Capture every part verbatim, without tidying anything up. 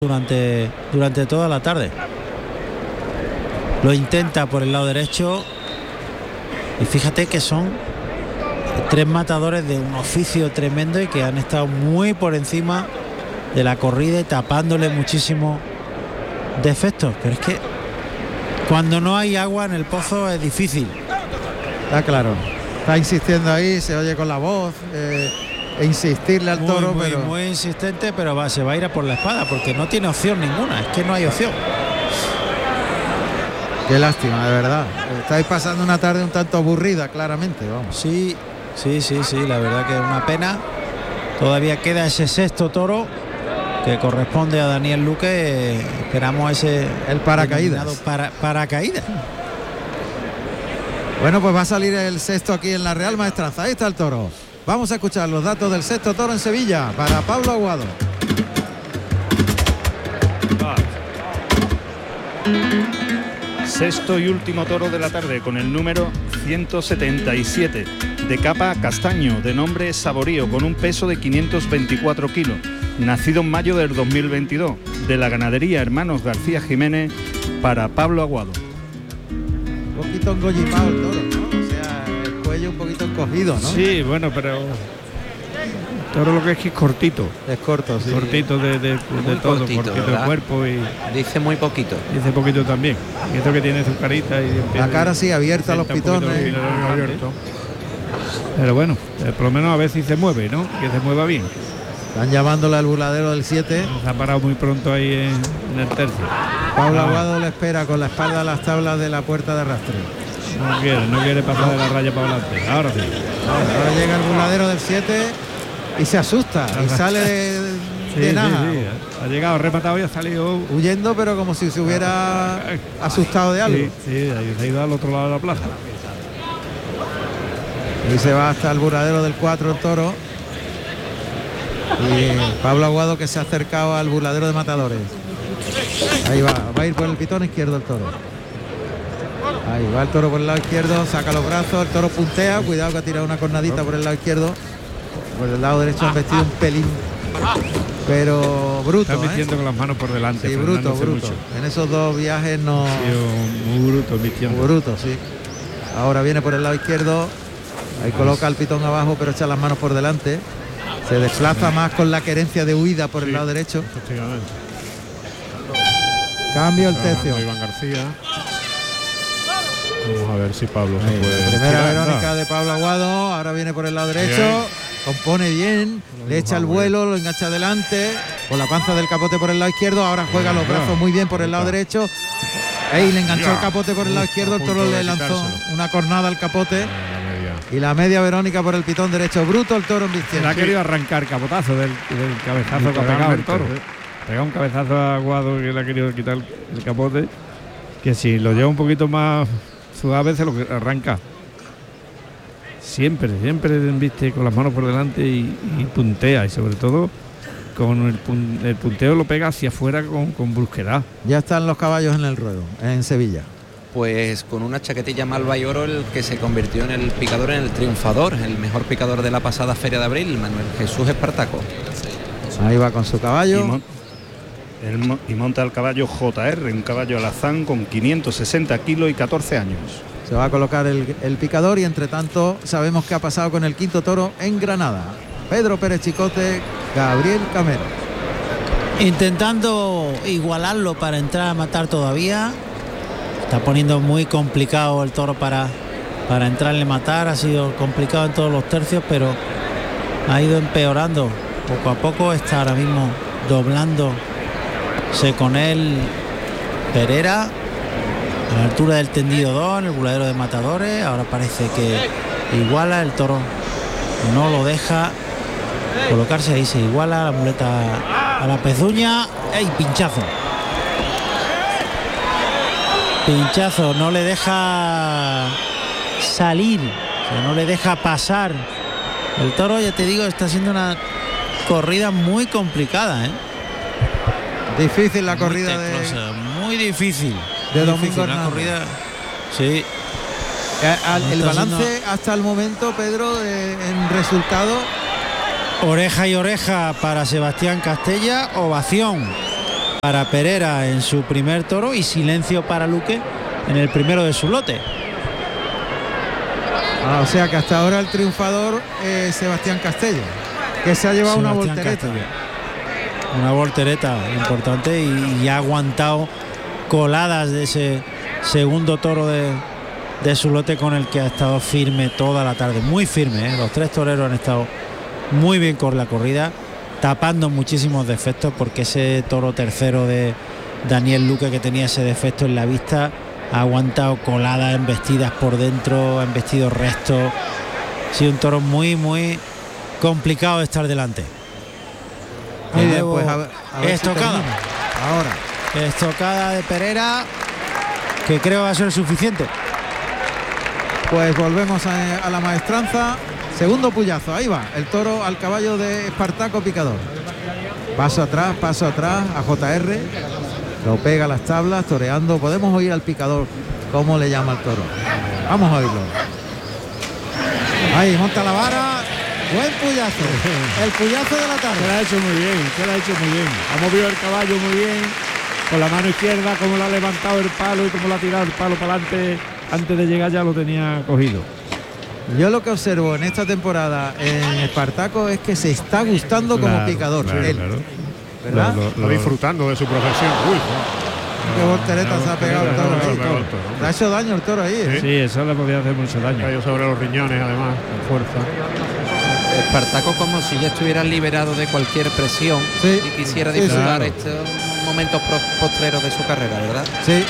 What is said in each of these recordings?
durante, durante toda la tarde. Lo intenta por el lado derecho y fíjate que son tres matadores de un oficio tremendo y que han estado muy por encima de la corrida y tapándole muchísimos defectos, pero es que cuando no hay agua en el pozo es difícil. Está claro, está insistiendo ahí, se oye con la voz eh, e insistirle al muy, toro, muy, pero muy insistente, pero va, se va a ir a por la espada porque no tiene opción ninguna, es que no hay opción. Qué lástima, de verdad. Estáis pasando una tarde un tanto aburrida, claramente, vamos. Sí, sí, sí, sí, la verdad que es una pena. Todavía queda ese sexto toro que corresponde a Daniel Luque. Esperamos ese el paracaídas. Para, paracaídas. Bueno, pues va a salir el sexto aquí en la Real Maestranza. Ahí está el toro. Vamos a escuchar los datos del sexto toro en Sevilla para Pablo Aguado. Sexto y último toro de la tarde con el número ciento setenta y siete, de capa castaño, de nombre Saborío, con un peso de quinientos veinticuatro kilos, nacido en mayo del dos mil veintidós, de la ganadería Hermanos García Jiménez, para Pablo Aguado. Un poquito engollipado el toro, ¿no? O sea, el cuello un poquito encogido, ¿no? Sí, bueno, pero toro lo que es que es cortito. Es corto, sí. Cortito de, de, de todo, cortito, cortito de cuerpo y dice muy poquito. dice poquito también. Y esto que tiene su carita y la cara sí abierta a los pitones. Abierto. Pero bueno, eh, por lo menos a ver si se mueve, ¿no? Que se mueva bien. Están llamándole al burladero del siete. Se ha parado muy pronto ahí en, en el tercio. Pablo ah. Aguado le espera con la espalda a las tablas de la puerta de arrastre. No quiere, no quiere pasar de la raya para adelante. Ahora sí. Ahora, ahora llega el burladero del siete y se asusta y sale de, de, sí, de nada. Sí, sí. Ha llegado rematado y ha salido huyendo, pero como si se hubiera asustado de algo. Sí, sí, se ha ido al otro lado de la plaza. Y se va hasta el burladero del cuatro el toro. Y Pablo Aguado que se ha acercado al burladero de matadores. Ahí va, va a ir por el pitón izquierdo el toro. Ahí va el toro por el lado izquierdo, saca los brazos, el toro puntea, cuidado que ha tirado una cornadita por el lado izquierdo. Por el lado derecho han vestido un pelín, pero bruto. Está metiendo ¿eh? con las manos por delante. Sí, bruto, bruto. Mucho. En esos dos viajes no. Sí, muy bruto, vistiendo. Muy bruto, sí. Ahora viene por el lado izquierdo, ahí coloca el pitón abajo, pero echa las manos por delante. Se desplaza más con la querencia de huida por sí, el lado derecho. Cambio el tercio. Iván García. Vamos a ver si Pablo se ahí, puede. Primera tirar, Verónica no. de Pablo Aguado. Ahora viene por el lado derecho. Bien. Compone bien. Lo le echa el vuelo, bien. Lo engancha adelante. Con la panza del capote por el lado izquierdo. Ahora juega los brazos muy bien por el lado derecho. Ahí le enganchó ya. El capote por el lado izquierdo. El toro le lanzó quitárselo. Una cornada al capote. Y la media Verónica por el pitón derecho. Bruto el toro en vistiendo. Le ha querido arrancar capotazo del, del cabezazo que ha pegado el toro. Pega un cabezazo aguado que le ha querido quitar el capote. Que si lo lleva un poquito más suave se lo arranca. Siempre, siempre viste con las manos por delante y, y puntea. Y sobre todo con el, pun, el punteo lo pega hacia afuera con, con brusquedad. Ya están los caballos en el ruedo, en Sevilla. Pues con una chaquetilla malva y oro, el que se convirtió en el picador, en el triunfador, el mejor picador de la pasada Feria de Abril, Manuel Jesús Espartaco. Ahí va con su caballo. Y, mon el, y monta el caballo J R, un caballo alazán con quinientos sesenta kilos y catorce años. Se va a colocar el, el picador y entre tanto sabemos qué ha pasado con el quinto toro en Granada. Pedro Pérez Chicote, Gabriel Camero. Intentando igualarlo para entrar a matar todavía. Está poniendo muy complicado el toro para, para entrarle a matar. Ha sido complicado en todos los tercios, pero ha ido empeorando poco a poco. Está ahora mismo doblándose con él Pereira a la altura del tendido dos, en el burladero de matadores. Ahora parece que iguala, el toro no lo deja colocarse, ahí se iguala la muleta a la pezuña. ¡Ey, pinchazo! Pinchazo, no le deja salir, o sea, no le deja pasar. El toro, ya te digo, está siendo una corrida muy complicada, ¿eh? Difícil la muy corrida de... Muy difícil. De muy Domingo difícil, Hernández. Una corrida, sí. El, el balance siendo... hasta el momento, Pedro, de, en resultado... Oreja y oreja para Sebastián Castella, ovación para Pereira en su primer toro y silencio para Luque en el primero de su lote. Ah, o sea que hasta ahora el triunfador es Sebastián Castello, que se ha llevado Sebastián una voltereta. Castello. Una voltereta importante y, y ha aguantado coladas de ese segundo toro de, de su lote, con el que ha estado firme toda la tarde, muy firme, ¿eh? Los tres toreros han estado muy bien con la corrida, tapando muchísimos defectos, porque ese toro tercero de Daniel Luque, que tenía ese defecto en la vista, ha aguantado coladas, embestidas por dentro, embestidos restos. Ha sido un toro muy muy complicado de estar delante. Muy bien, Luego, pues a ver, a ver si estocada. termina. Ahora. Estocada de Pereira, que creo va a ser suficiente. Pues volvemos a, a la maestranza. Segundo puyazo, ahí va, el toro al caballo de Espartaco Picador. Paso atrás, paso atrás a J R. Lo pega a las tablas, toreando. Podemos oír al picador cómo le llama al toro. Vamos a oírlo. Ahí, monta la vara. Buen puyazo. El puyazo de la Se tarde. la ha hecho muy bien, se la ha hecho muy bien. Ha movido el caballo muy bien. Con la mano izquierda, como lo ha levantado el palo y como lo ha tirado el palo para adelante. Antes de llegar ya lo tenía cogido. Yo lo que observo en esta temporada en Espartaco es que se está gustando como Claro, picador. claro, Él, claro. ¿verdad? Lo- lo- Está disfrutando de su profesión. Uy, Qué voltereta se ha pegado el toro voltereta, ahí. se ha pegado el toro, hombre. Le ha hecho daño el toro ahí. ¿eh? Sí, eso le podía hacer mucho daño. cayó sobre los riñones, además, con fuerza. Espartaco como si ya estuviera liberado de cualquier presión Sí. y quisiera Sí, sí. disfrutar Claro. estos momentos pro- postreros de su carrera, ¿verdad? Sí.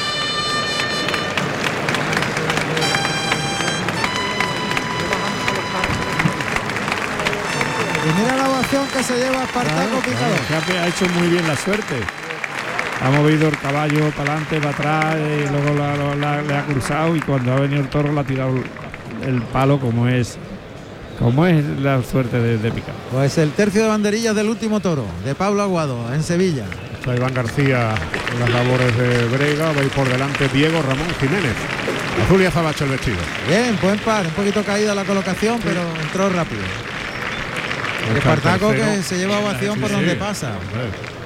Y mira la ovación que se lleva Espartaco Claro, Picador. claro, que ha hecho muy bien la suerte. Ha movido el caballo para adelante, para atrás, y luego la- la- la- le ha cruzado, y cuando ha venido el toro le ha tirado el palo, como es como es la suerte de, de picar. Pues el tercio de banderillas del último toro de Pablo Aguado en Sevilla. Está Iván García en las labores de Brega. Va a ir por delante Diego Ramón Jiménez. Azul y azabache el vestido. Bien, buen par, un poquito caída la colocación, pero entró rápido. El Está el Espartaco tercero. que se lleva ovación por Sí, donde sí. pasa. Hombre.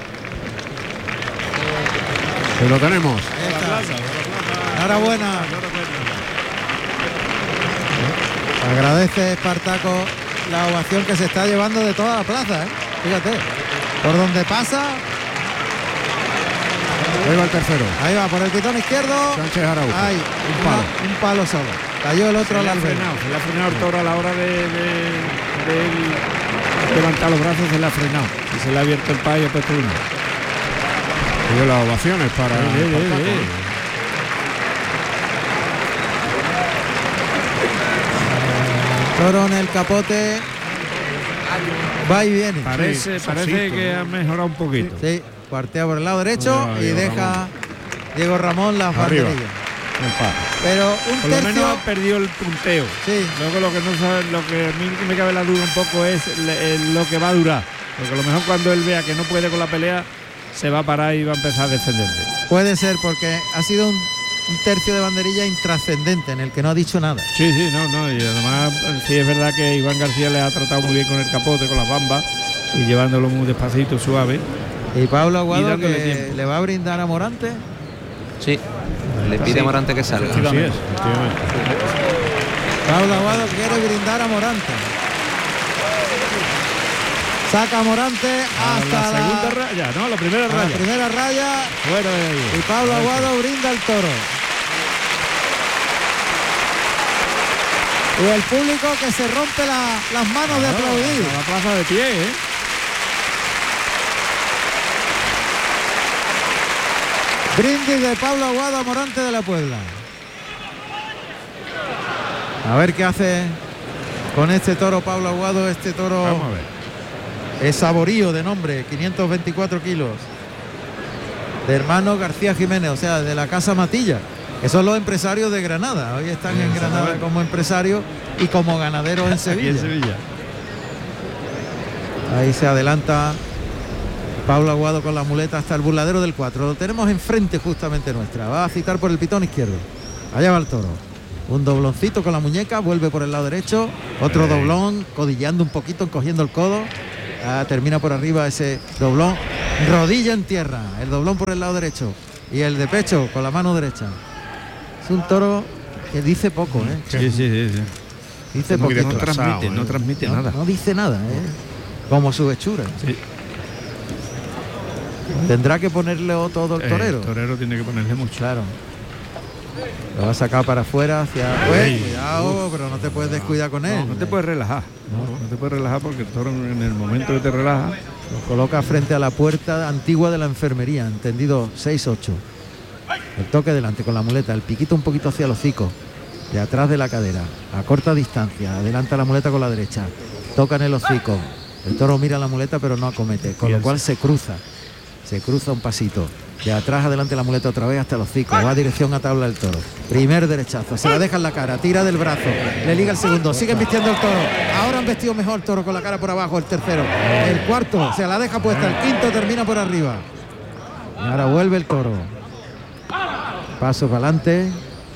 Pues lo tenemos. Ahí está. Enhorabuena. Agradece Espartaco la ovación que se está llevando de toda la plaza, ¿eh? Fíjate, por donde pasa, Ahí va el tercero. ahí va, por el pitón izquierdo, Sánchez Araujo. ahí, Un un palo. palo, un palo solo. Cayó el otro Se al le ha albero. frenado, se le ha frenado el toro a la hora de, de, de levantar los brazos, se le ha frenado. Y se le ha abierto el payo y ha puesto uno. Y de las ovaciones para Sí, sí, sí, Espartaco. sí. Toro en el capote, va y viene. Parece, Sí, parece solcito, que ¿no? ha mejorado un poquito. Sí, cuartea por el lado derecho Ahí va y Diego deja Diego Ramón las Arriba. banderillas. El palo. Pero un Por lo tercio, menos ha perdido el punteo. sí, Luego lo que no sabe, lo que a mí me cabe la duda un poco es le- el- lo que va a durar. Porque a lo mejor cuando él vea que no puede con la pelea, se va a parar y va a empezar a defenderse. puede ser porque ha sido un, un tercio de banderilla intrascendente en el que no ha dicho nada. Sí, sí, no, no. Y además sí es verdad que Iván García le ha tratado muy bien con el capote, con las bambas, y llevándolo muy despacito, suave. Y Pablo Aguado Y dándole que tiempo. le va a brindar a Morante. Sí. Le pide a Morante que salga. Así es, efectivamente. Pablo Aguado quiere brindar a Morante. Saca a Morante A hasta la la, segunda raya, no, la primera a la raya. primera raya Fuera de ahí. y Pablo Aguado brinda al toro. Y el público que se rompe la- las manos de aplaudir. A la plaza de pie, ¿eh? Brindis de Pablo Aguado a Morante de la Puebla. A ver qué hace con este toro Pablo Aguado. Este toro Vamos a ver. es saborío de nombre, quinientos veinticuatro kilos. De hermano García Jiménez, o sea, de la Casa Matilla, que son los empresarios de Granada. Hoy están en Granada como empresarios y como ganaderos en Aquí Sevilla. en Sevilla. Ahí se adelanta Pablo Aguado con la muleta hasta el burladero del cuatro. Lo tenemos enfrente justamente nuestra. Va a citar por el pitón izquierdo. Allá va el toro. Un dobloncito con la muñeca, vuelve por el lado derecho. Otro doblón, codilleando un poquito, encogiendo el codo. Ah, termina por arriba ese doblón. rodilla en tierra, el doblón por el lado derecho y el de pecho con la mano derecha. Es un toro que dice poco, ¿eh? Sí, sí, sí, sí. Dice Muy poquito. No transmite, ¿eh? no transmite No, nada. no dice nada, ¿eh? Como su hechura. Sí. Tendrá que ponerle todo el torero. El torero tiene que ponerle mucho. Claro. Lo va a sacar para afuera, hacia pues, cuidado, pero no te puedes descuidar con él. No, no te puedes relajar. No, no te puedes relajar porque el toro en el momento que te relaja. Lo coloca frente a la puerta antigua de la enfermería, entendido seis ocho. El toque delante con la muleta, el piquito un poquito hacia el hocico, de atrás de la cadera, a corta distancia, adelanta la muleta con la derecha, toca en el hocico. El toro mira la muleta pero no acomete, con lo cual se cruza, se cruza un pasito. De atrás adelante la muleta otra vez hasta el hocico, va a dirección a tabla el toro. Primer derechazo, se la deja en la cara, tira del brazo, le liga el segundo, siguen vistiendo el toro. Ahora han vestido mejor el toro con la cara por abajo, el tercero. El cuarto se la deja puesta, el quinto termina por arriba. Y ahora vuelve el toro. Paso para adelante.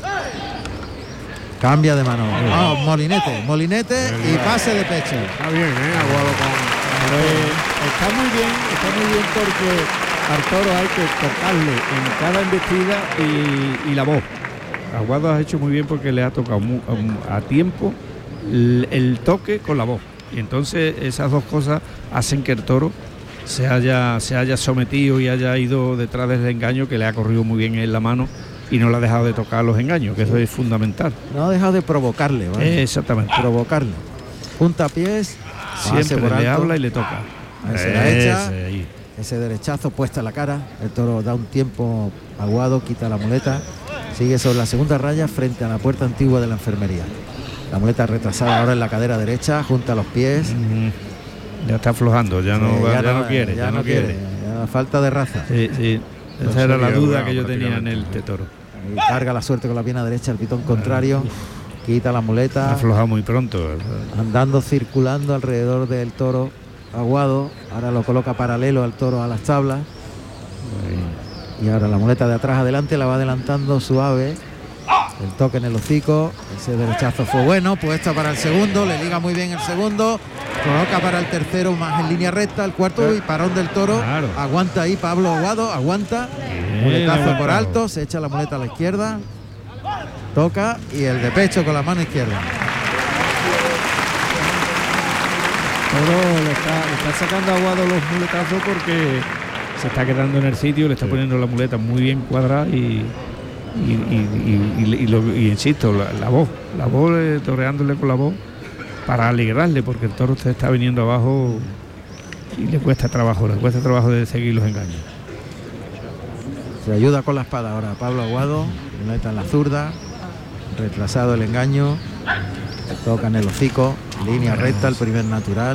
Cambia de mano. Ah, molinete, molinete y pase de pecho. Está bien, ¿eh? Aguado con... Pues, está muy bien, está muy bien porque al toro hay que tocarle en cada embestida y, y la voz. Aguado ha hecho muy bien porque le ha tocado mu- a, a tiempo el, el toque con la voz. Y entonces esas dos cosas hacen que el toro se haya, se haya sometido y haya ido detrás del engaño, que le ha corrido muy bien en la mano y no le ha dejado de tocar los engaños, que eso es fundamental. No ha dejado de provocarle, ¿vale? Exactamente. Provocarle. Puntapiés, pase Siempre por le alto. habla y le toca. Ahí se la echa. Ese ahí. Ese derechazo puesta en la cara, el toro da un tiempo aguado, quita la muleta, sigue sobre la segunda raya frente a la puerta antigua de la enfermería. La muleta retrasada ahora en la cadera derecha, junta los pies. Mm, Ya está aflojando, ya no, Eh, va- ya no quiere, ya, no quiere. ya falta de raza. Sí, sí. No Esa era la sería duda bravo, que yo tenía en el prácticamente. tetoro. Ahí carga la suerte con la pierna derecha, el pitón contrario, quita la Ha muleta, aflojado muy pronto. andando circulando alrededor del toro aguado. Ahora lo coloca paralelo al toro a las tablas. Y ahora la muleta de atrás adelante la va adelantando suave. El toque en el hocico, ese derechazo fue bueno, puesta para el segundo, le liga muy bien el segundo, coloca para el tercero más en línea recta, el cuarto y parón del toro. Claro. Aguanta ahí Pablo Aguado, aguanta. Bien, Muletazo por aguantado. alto, se echa la muleta a la izquierda, toca y el de pecho con la mano izquierda. Toro le está, le está sacando aguado los muletazos porque se está quedando en el sitio, le está poniendo la muleta muy bien cuadrada y, y, y, y, y- y lo- y insisto, la, la voz, la voz eh, toreándole con la voz para alegrarle, porque el toro se está viniendo abajo y le cuesta trabajo, le cuesta trabajo de seguir los engaños. Se ayuda con la espada ahora Pablo Aguado, muleta en la zurda, retrasado el engaño, toca en el hocico, línea recta, el primer natural.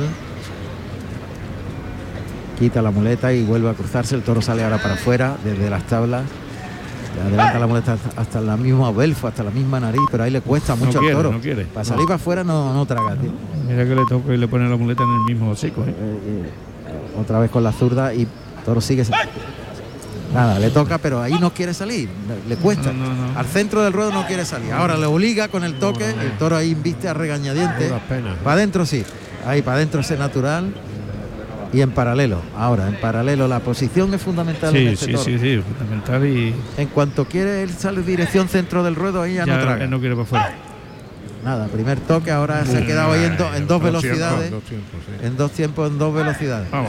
Quita la muleta y vuelve a cruzarse, el toro sale ahora para afuera, desde las tablas. Adelanta la muleta hasta, hasta la misma belfo, hasta la misma nariz, pero ahí le cuesta No mucho quiere, al toro. no quiere. Para salir para afuera no, no traga, tío. Mira que le toca y le pone la muleta en el mismo hocico, ¿eh? Eh, eh, otra vez con la zurda y toro sigue. Nada, le toca, pero ahí no quiere salir, le, le cuesta. No, no, no. Al centro del ruedo no quiere salir. Ahora le obliga con el toque, el toro ahí inviste a regañadientes. Duras penas. Para adentro sí, ahí para adentro ese natural. Y en paralelo, ahora en paralelo la posición es fundamental en Sí, este sí, toro. sí, sí, fundamental y En cuanto quiere él sale dirección centro del ruedo, ahí ya, ya no traga. él no quiere para afuera. Nada, primer toque, ahora se ha quedado ahí en, do- en dos Dos tiempos, velocidades. dos tiempos, sí. En dos tiempos, en dos velocidades. Vamos.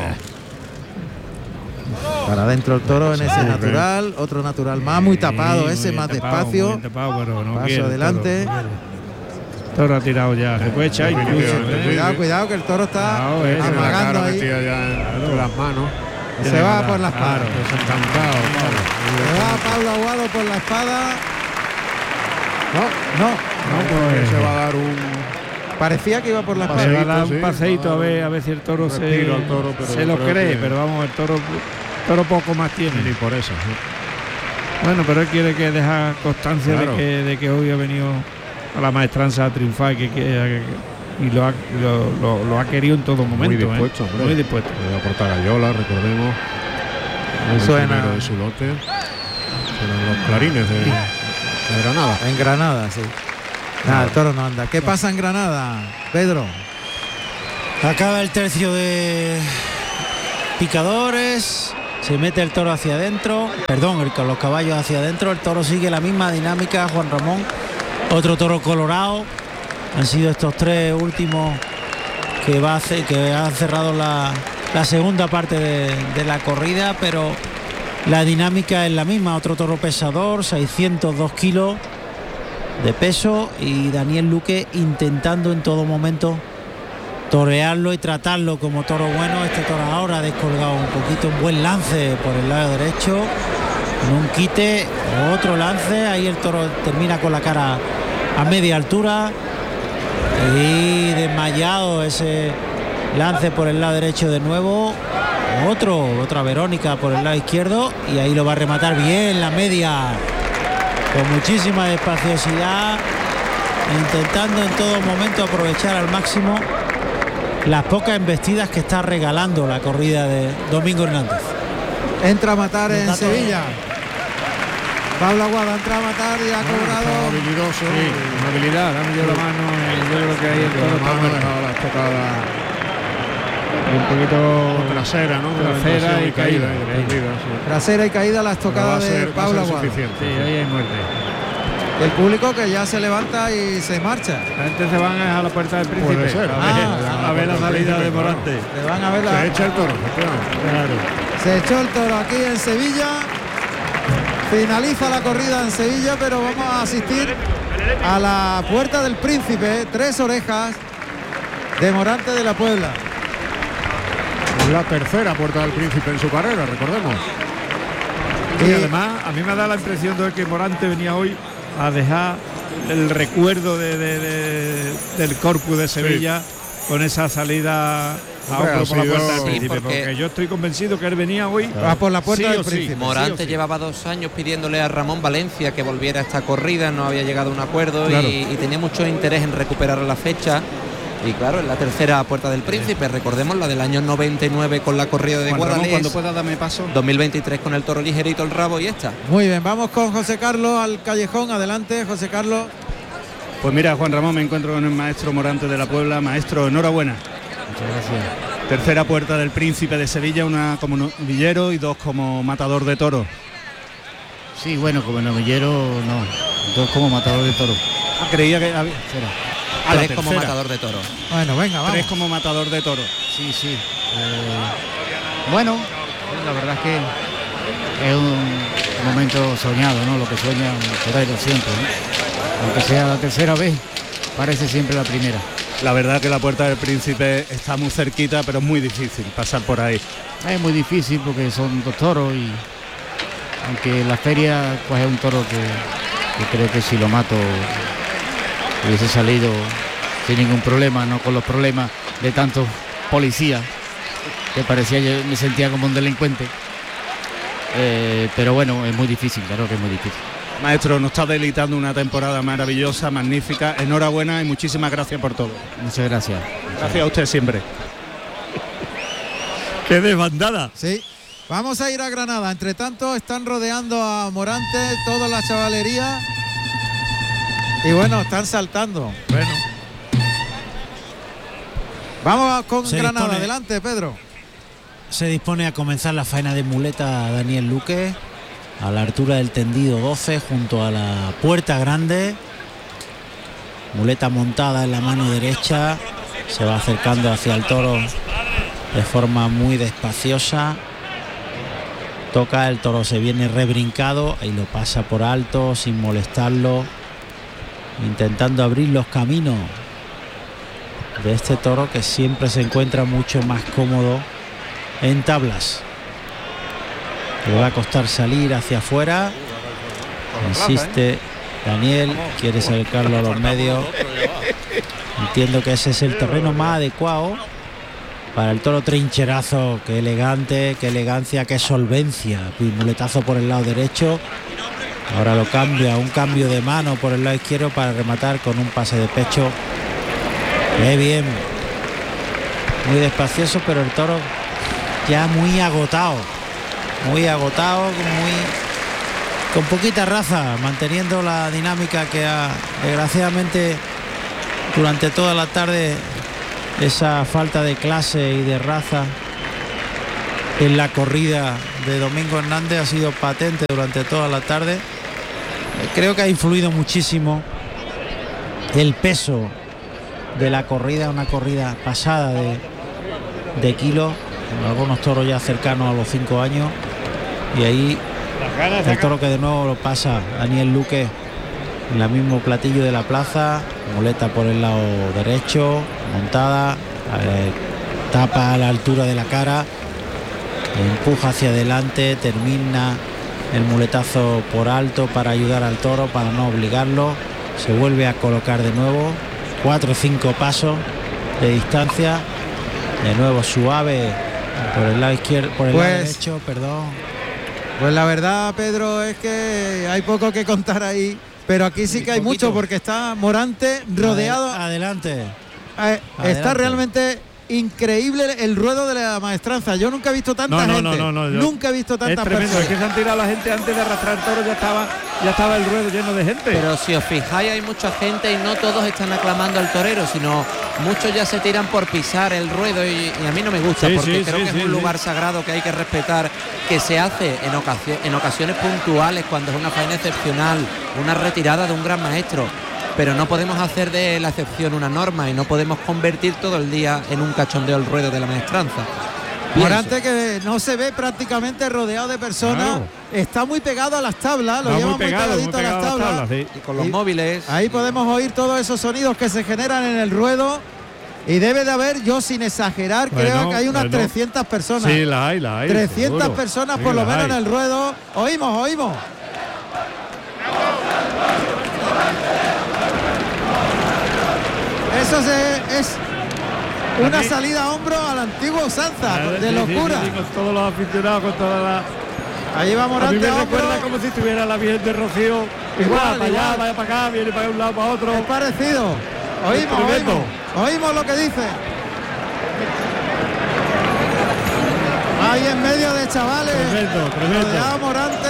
Para adentro el toro en ese Muy natural, otro natural más, muy tapado, Sí, ese muy más tapado, despacio. muy tapado, pero no Paso quiere, el adelante. Toro, no quiere. Toro ha tirado ya, se puede echar incluso. Definitivamente, ¿eh? sí. Cuidado, cuidado que el toro está Cuidado, eh, Tiene la amagando cara ahí. metida ya entre las manos. Se va por la espada. Claro. Desencantado, Pablo. Se va Pablo Aguado por la espada. No, no. No, pues, Se va a dar un Parecía que iba por la se espada. va a dar sí, un paseíto va a a dar ver, a ver si el toro se, respiro al toro, pero se lo creo cree, que- pero vamos, el toro, toro poco más tiene. ni por eso. sí. Bueno, pero él quiere que deja constancia Claro. de, que, de que hoy ha venido a la maestranza a triunfar y, que, que- y lo, ha, lo, lo- lo ha querido en todo momento. Muy dispuesto, ¿eh? hombre. Muy dispuesto. Puede aportar Gallola, recordemos. El Suena. primero de su lote. Suenan los clarines de, de Granada. En Granada, sí. Nada, el toro no anda. ¿Qué pasa en Granada, Pedro? Acaba el tercio de picadores. se mete el toro hacia adentro, perdón, el, con los caballos hacia adentro, el toro sigue la misma dinámica, Juan Ramón, otro toro colorado, han sido estos tres últimos que va a hacer, que han cerrado la, la segunda parte de, de la corrida, pero la dinámica es la misma, otro toro pesador, seiscientos dos kilos de peso, y Daniel Luque intentando en todo momento torearlo y tratarlo como toro bueno. Este toro ahora ha descolgado un poquito, un buen lance por el lado derecho, en un quite, otro lance, ahí el toro termina con la cara a media altura y desmayado ese lance por el lado derecho de nuevo, otro, otra Verónica por el lado izquierdo, y ahí lo va a rematar bien la media, con muchísima despaciosidad, intentando en todo momento aprovechar al máximo las pocas embestidas que está regalando la corrida de Domingo Hernández. Entra a matar en Sevilla. Pablo Aguada entra a matar y ha Bueno, cobrado. está habilidoso. Sí, con habilidad, ha metido la mano, eh, yo creo que ahí el toro La está mano ha muerto. dejado la estocada un poquito trasera, ¿no? La trasera impresión y caída. y caída, sí. Trasera y caída la No estocada va a de ser- va a Pablo ser Aguada. suficiente. Sí, ahí hay muerte. El público que ya se levanta y se marcha. La gente se van a la puerta del Príncipe Puede ser. a ver, Ah, a ver la puerta del salida de Príncipe, Morante. Le van a ver la. Se echa el toro, efectivamente. Claro. Se echó el toro aquí en Sevilla. Finaliza la corrida en Sevilla, pero vamos a asistir a la puerta del Príncipe. Tres orejas de Morante de la Puebla. La tercera puerta del Príncipe en su carrera, recordemos. Y Y- además a mí me da la impresión de que Morante venía hoy a dejar el recuerdo de, de- de- del Corpus de Sevilla con esa salida a Hombre, hombro ha por la puerta del sido- Príncipe, Sí, porque- porque yo estoy convencido que él venía hoy Va por la puerta sí del o sí. Príncipe. Morante sí o sí. llevaba dos años pidiéndole a Ramón Valencia que volviera a esta corrida, no había llegado a un acuerdo Claro. y, y tenía mucho interés en recuperar la fecha. Y claro, en la tercera puerta del Príncipe, recordemos la del año noventa y nueve con la corrida de Juan Ramón, Guadalés, cuando pueda darme paso. dos mil veintitrés con el toro ligerito el rabo y esta. Muy bien, vamos con José Carlos al callejón. Adelante, José Carlos. Pues mira, Juan Ramón, me encuentro con el maestro Morante de la Puebla. Maestro, enhorabuena. Muchas gracias. Tercera puerta del Príncipe de Sevilla, una como novillero y dos como matador de toros. Sí, bueno, como novillero no, dos como matador de toro. Ah, creía que había... Ah, la Tres como tercera. matador de toros. Bueno, venga, vamos. Tres como matador de toros. Sí, sí. Eh, bueno, la verdad es que es un momento soñado, ¿no? Lo que sueña un torero siempre, ¿no? Aunque sea la tercera vez, parece siempre la primera. La verdad que la puerta del Príncipe está muy cerquita, pero es muy difícil pasar por ahí. Es muy difícil porque son dos toros y aunque la feria pues es un toro que, que creo que si lo mato hubiese salido sin ningún problema, no con los problemas de tantos policías que parecía, yo me sentía como un delincuente. Eh, pero bueno, es muy difícil, claro que es muy difícil. Maestro, nos está deleitando una temporada maravillosa, magnífica. Enhorabuena y muchísimas gracias por todo. Muchas gracias. Gracias a usted siempre. ¡Qué desbandada! Sí. Vamos a ir a Granada. Entre tanto, están rodeando a Morante toda la chavalería. Y bueno, están saltando. Bueno, Vamos con Se Granada. dispone. Adelante, Pedro. Se dispone a comenzar la faena de muleta Daniel Luque a la altura del tendido doce junto a la puerta grande. Muleta montada en la mano derecha, se va acercando hacia el toro de forma muy despaciosa. Toca, el toro se viene rebrincado, ahí lo pasa por alto sin molestarlo, intentando abrir los caminos de este toro que siempre se encuentra mucho más cómodo en tablas. Le va a costar salir hacia afuera. Insiste Daniel, quiere acercarlo a los medios. Entiendo que ese es el terreno más adecuado para el toro trincherazo. Qué elegante, qué elegancia, qué solvencia. Muletazo por el lado derecho. Ahora lo cambia, un cambio de mano por el lado izquierdo para rematar con un pase de pecho. Qué bien. Muy despacioso, pero el toro ya muy agotado. Muy agotado, muy con poquita raza, manteniendo la dinámica que ha, desgraciadamente, durante toda la tarde, esa falta de clase y de raza en la corrida de Domingo Hernández ha sido patente durante toda la tarde. Eh, creo que ha influido muchísimo el peso de la corrida, una corrida pasada de, de kilos, con algunos toros ya cercanos a los cinco años, y ahí el toro que de nuevo lo pasa Daniel Luque en el mismo platillo de la plaza, muleta por el lado derecho, montada, eh, tapa a la altura de la cara, empuja hacia adelante, termina el muletazo por alto para ayudar al toro, para no obligarlo, se vuelve a colocar de nuevo, cuatro o cinco pasos de distancia, de nuevo suave por el lado izquierdo, por el Pues- lado derecho, perdón. Pues la verdad, Pedro, es que hay poco que contar ahí, pero aquí sí que hay mucho, porque está Morante rodeado. Adelante. Eh, Adelante. está realmente increíble el ruedo de la maestranza. Yo nunca he visto tanta No, no, gente. no, no, no, yo- nunca he visto Es tantas tremendo, personas. es que se han tirado la gente antes de arrastrar el toro, ya estaba, ya estaba el ruedo lleno de gente. Pero si os fijáis, hay mucha gente y no todos están aclamando al torero, sino muchos ya se tiran por pisar el ruedo, y, y a mí no me gusta, Sí, porque sí, creo sí, que sí, es un sí. lugar sagrado que hay que respetar, que se hace en, ocasio- en ocasiones puntuales, cuando es una faena excepcional, una retirada de un gran maestro. Pero no podemos hacer de la excepción una norma y no podemos convertir todo el día en un cachondeo el ruedo de la maestranza. Pienso. Morante, que no se ve prácticamente rodeado de personas, Claro. está muy pegado a las tablas, lo Va lleva muy muy, pegado, muy pegadito a pegado las a las tablas. tablas, sí. Y con los Y- móviles. Ahí podemos oír todos esos sonidos que se generan en el ruedo, y debe de haber, yo sin exagerar, creo Bueno, que hay unas bueno. trescientas personas. Sí, la hay, la hay. trescientas seguro. personas Sí, por lo las menos hay. en el ruedo. Oímos, oímos. Eso se- es una Aquí- salida a hombro a la antigua usanza, Ah, de sí, sí, locura. sí, sí, con todos los aficionados, con toda la. Ahí va A mí Morante me a hombro. recuerda como si estuviera la Virgen de Rocío. Igual, Igual, para allá, igual. vaya para acá, viene para un lado, para otro. Es parecido. Oímos, tremendo. oímos. Oímos lo que dice. Ahí en medio de chavales. Tremendo, tremendo. Rodeado a Morante.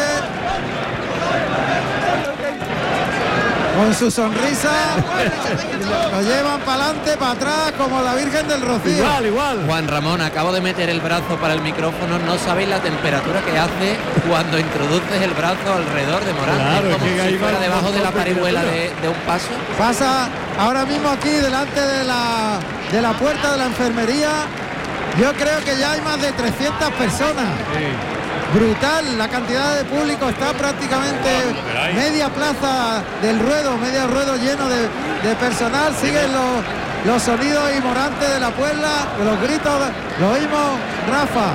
Con su sonrisa. Lo llevan para adelante, para atrás, como la Virgen del Rocío. Igual, igual. Juan Ramón, acabo de meter el brazo para el micrófono, no sabéis la temperatura que hace cuando introduces el brazo alrededor de Morante. Claro, es es como que si ahí va fuera un debajo de la montón de parihuela de, criaturas. de un paso. Pasa ahora mismo aquí delante de la, de la puerta de la enfermería. Yo creo que ya hay más de trescientas personas. Brutal la cantidad de público, está prácticamente media plaza del ruedo, medio ruedo lleno de, de personal. Siguen los, los sonidos y Morante de la Puebla, los gritos, lo oímos, Rafa.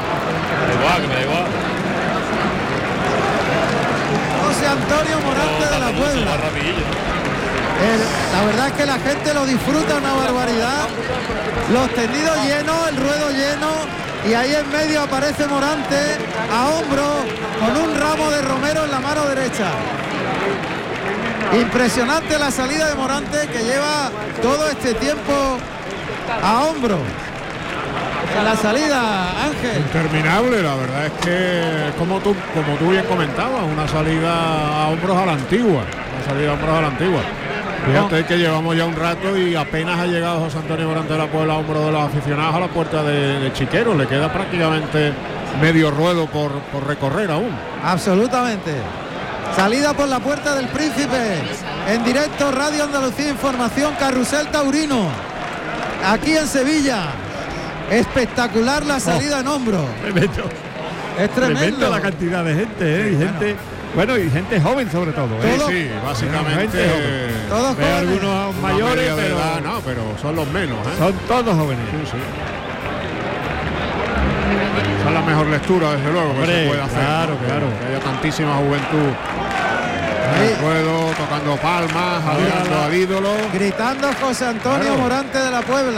José Antonio Morante de la Puebla. El- la verdad es que la gente lo disfruta una barbaridad. Los tendidos llenos, el ruedo lleno, y ahí en medio aparece Morante a hombro con un ramo de romero en la mano derecha. Impresionante la salida de Morante, que lleva todo este tiempo a hombro. En la salida, Ángel. Interminable, la verdad es que como tú, como tú bien comentabas, una salida a hombros a la antigua, una salida a hombros a la antigua. Fíjate que llevamos ya un rato y apenas ha llegado José Antonio Morante de la Puebla a hombros de los aficionados a la puerta de, de Chiquero. Le queda prácticamente medio ruedo por, por recorrer aún. Absolutamente. Salida por la puerta del Príncipe. En directo, Radio Andalucía Información, Carrusel Taurino. Aquí en Sevilla. Espectacular la salida en hombro. Tremendo. Es Tremendo tremendo. la cantidad de gente, ¿eh? Y gente, bueno, y gente joven sobre todo, ¿eh? Todo- Sí, básicamente. Gente joven. Todos Veo jóvenes. algunos una mayores, media de pero edad, no, pero son los menos, ¿eh? son todos jóvenes. Sí, sí. Esa es la mejor lectura, desde luego, que Hombre, se puede hacer. claro, ¿no? claro. Que haya tantísima juventud en Ahí. el ruedo, tocando palmas, adorando al ídolo. Gritando José Antonio Claro. Morante de la Puebla.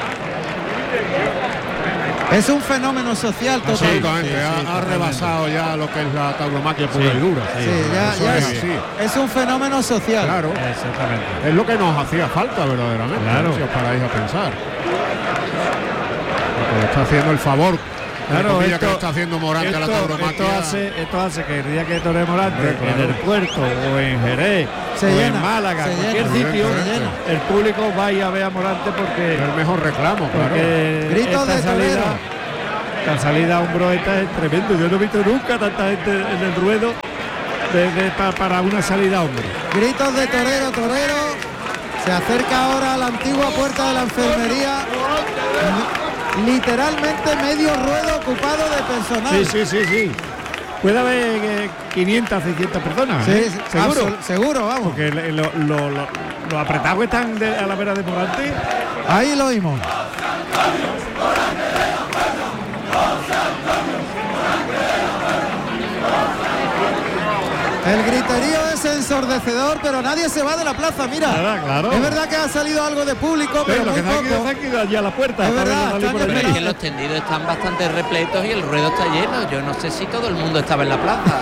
Es un fenómeno social total. Absolutamente, sí, sí, ha, ha totalmente. rebasado ya lo que es la tauromaquia pura Sí, y dura. Sí, ya, Eso ya es es, así. es un fenómeno social. Claro, Exactamente. es lo que nos hacía falta verdaderamente, Claro. ¿no? Si os paráis a pensar. Lo que le está haciendo el favor, Claro, claro, que esto- le está haciendo Morante a la Esto, tauromaquia. esto hace, esto hace que el día que tore Morante, Hombre, claro. en el puerto o en Jerez Se o llena, en Málaga, se cualquier llena, sitio, se llena. el público vaya a ver a Morante porque, el mejor reclamo, claro. porque Gritos esta de salida torero. La salida a hombro esta es tremendo. Yo no he visto nunca tanta gente en el ruedo de, de, pa, para una salida a hombro. Gritos de torero, torero. Se acerca ahora a la antigua puerta de la enfermería. Literalmente medio ruedo ocupado de personal. Sí, sí, sí, sí. Puede haber eh, quinientas, seiscientas personas. Sí, ¿eh? Seguro. absol- seguro, vamos. Porque lo, lo, lo, los apretados que están de, a la vera de Morante. Ahí lo oímos. El griterío es ensordecedor, pero nadie se va de la plaza, mira. Claro, claro. Es verdad que ha salido algo de público, pero, Pero lo muy que se han ido, poco. se han ido allí a la puerta. Es para verdad, verlo salir están por allí. Pero es que los tendidos están bastante repletos y el ruedo está lleno. Yo no sé si todo el mundo estaba en la plaza.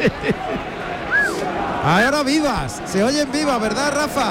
Ahora vivas, se oyen vivas, ¿verdad, Rafa?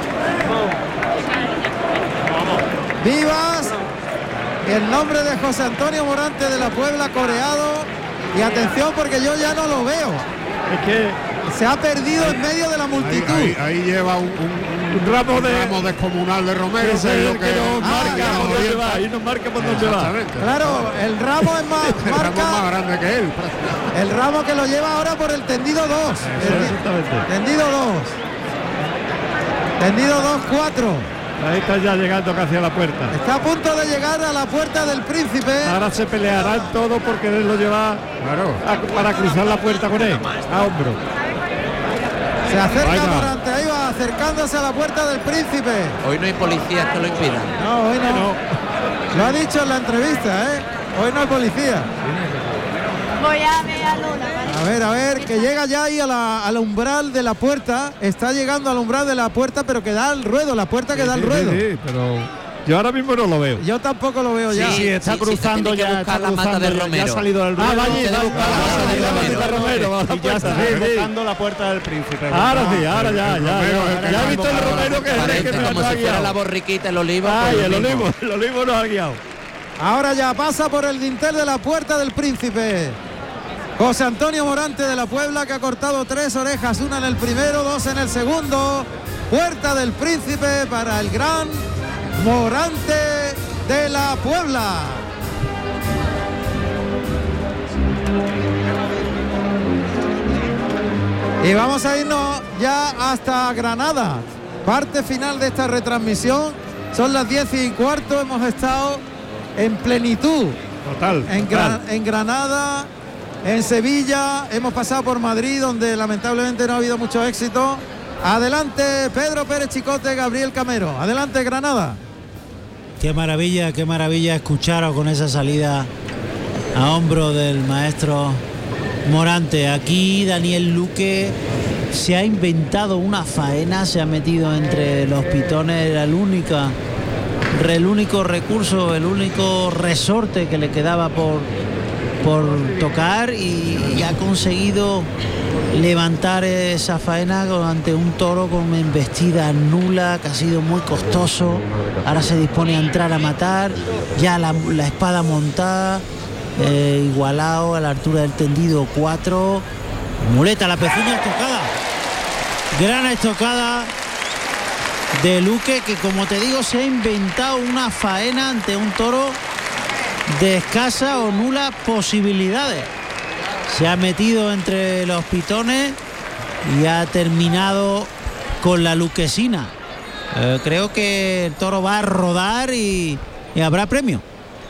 Vivas, el nombre de José Antonio Morante de la Puebla coreado. Y atención porque yo ya no lo veo. Es que Se ha perdido en medio de la Ahí, multitud. ahí- ahí lleva un, un- un ramo un de. ramo descomunal de Romero. Ese que es es lo el que nos Ah, marca ya, por dónde orienta. va. Ahí nos marca por dónde va. Exactamente. Claro, el ramo es más, El ramo es más marca grande que él. el ramo que lo lleva ahora por el tendido dos. El- Exactamente. tendido dos. Tendido dos, cuatro. Ahí está ya llegando casi a la puerta. Está a punto de llegar a la puerta del Príncipe. Ahora se pelearán todos por quererlo llevar Claro. a- para cruzar la puerta con él, a hombro. Se acerca Ahí va. Morante, ahí va, acercándose a la puerta del Príncipe. Hoy no hay policías que lo impidan. No, hoy no. No, Lo ha dicho en la entrevista, ¿eh? Hoy no hay policía. Voy a ver a Luna, ¿vale? A ver, a ver, que llega ya ahí a la- al umbral de la puerta. Está llegando al umbral de la puerta, pero que da al ruedo, la puerta que da al sí, ruedo. sí, sí, pero yo ahora mismo no lo veo. Yo tampoco lo veo ya. Sí, está sí, sí, cruzando se tiene que ya, buscar está la mata cruzando de ya, ya ha Romero. salido del Ah, ruedo. vaya, Se va, da buscar la va, mata va, de va, Romero. Romero, Romero, va a la Y ya puerta. está Sí, sí. buscando la puerta del Príncipe. Ahora sí, ahora ya, el ya, Romero ya. es el que Ya he más visto el boca Romero que es el Parece que me como ha si fuera la guiado. borriquita, el oliva. Ay, pues el lo mismo. olivo, el olivo nos ha guiado. Ahora ya pasa por el dintel de la puerta del Príncipe. José Antonio Morante de la Puebla, que ha cortado tres orejas, una en el primero, dos en el segundo. Puerta del Príncipe para el gran Morante de la Puebla. Y vamos a irnos ya hasta Granada. Parte final de esta retransmisión. Son las diez y cuarto. Hemos estado en plenitud Total. en, total. Gra- en Granada, en Sevilla, hemos pasado por Madrid, donde lamentablemente no ha habido mucho éxito. Adelante, Pedro Pérez Chicote, Gabriel Camero. Adelante, Granada. Qué maravilla, qué maravilla escucharos con esa salida a hombro del maestro Morante. Aquí Daniel Luque se ha inventado una faena, se ha metido entre los pitones, era el único, el único recurso, el único resorte que le quedaba por, por tocar y, y ha conseguido levantar esa faena ante un toro con embestida nula, que ha sido muy costoso. Ahora se dispone a entrar a matar, ya la, la espada montada, eh, igualado a la altura del tendido cuatro. Muleta, la pezuña estocada. Gran estocada de Luque, que como te digo se ha inventado una faena ante un toro de escasa o nulas posibilidades. Se ha metido entre los pitones y ha terminado con la luquesina. Eh, creo que el toro va a rodar y, y habrá premio.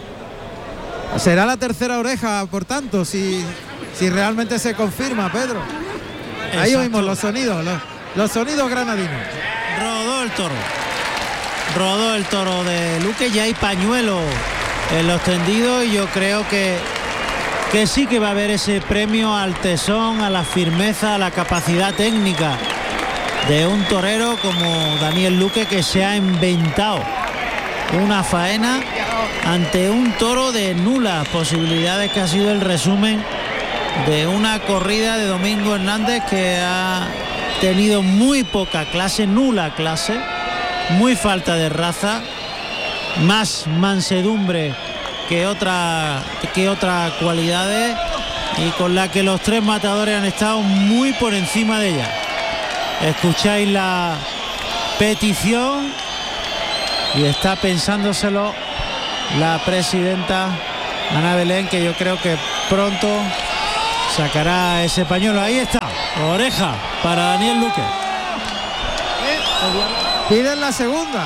Será la tercera oreja, por tanto, si, si realmente se confirma, Pedro. Ahí Exacto. oímos los sonidos, los, los sonidos granadinos. Rodó el toro. Rodó el toro de Luque. Ya hay pañuelo en los tendidos y yo creo que, que sí que va a haber ese premio al tesón, a la firmeza, a la capacidad técnica de un torero como Daniel Luque, que se ha inventado una faena ante un toro de nulas posibilidades, que ha sido el resumen de una corrida de Domingo Hernández, que ha tenido muy poca clase, nula clase, muy falta de raza, más mansedumbre que otra que otras cualidades, y con la que los tres matadores han estado muy por encima de ella. Escucháis la petición y está pensándoselo la presidenta Ana Belén, que yo creo que pronto sacará ese pañuelo. Ahí está, oreja para Daniel Luque. Piden la segunda.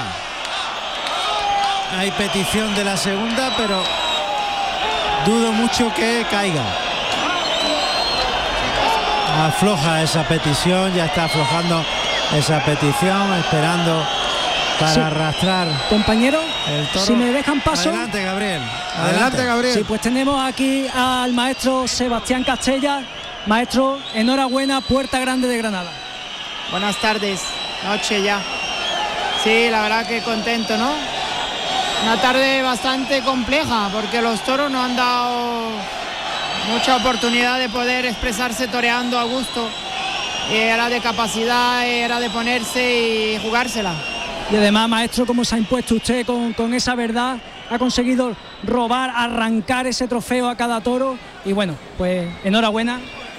Hay petición de la segunda, pero dudo mucho que caiga. Afloja esa petición, ya está aflojando esa petición, esperando para sí. arrastrar. Compañero, el toro. Si me dejan paso. Adelante, Gabriel. Adelante, Adelante, Gabriel. Sí, pues tenemos aquí al maestro Sebastián Castella. Maestro, enhorabuena, Puerta Grande de Granada. Buenas tardes, noche ya. Sí, la verdad que contento, ¿no? Una tarde bastante compleja porque los toros no han dado mucha oportunidad de poder expresarse toreando a gusto. Era de capacidad, era de ponerse y jugársela. Y además, maestro, como se ha impuesto usted con, con esa verdad, ha conseguido robar, arrancar ese trofeo a cada toro. Y bueno, pues enhorabuena.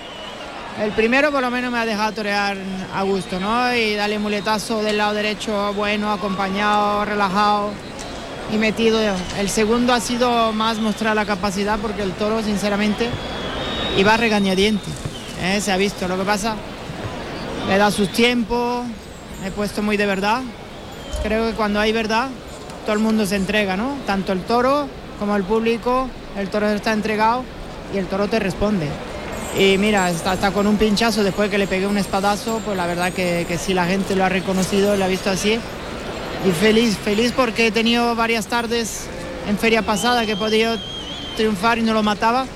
El primero por lo menos me ha dejado torear a gusto, ¿no? Y darle muletazo del lado derecho, bueno, acompañado, relajado y metido. El segundo ha sido más mostrar la capacidad porque el toro, sinceramente, iba regañadiente, ¿eh? Se ha visto. Lo que pasa, le he dado sus tiempos, me he puesto muy de verdad. Creo que cuando hay verdad, todo el mundo se entrega, ¿no? Tanto el toro como el público, el toro está entregado y el toro te responde. Y mira, está, está con un pinchazo después que le pegué un espadazo, pues la verdad que, que sí, la gente lo ha reconocido, lo ha visto así. Y feliz, feliz porque he tenido varias tardes en feria pasada que he podido triunfar y no lo mataba.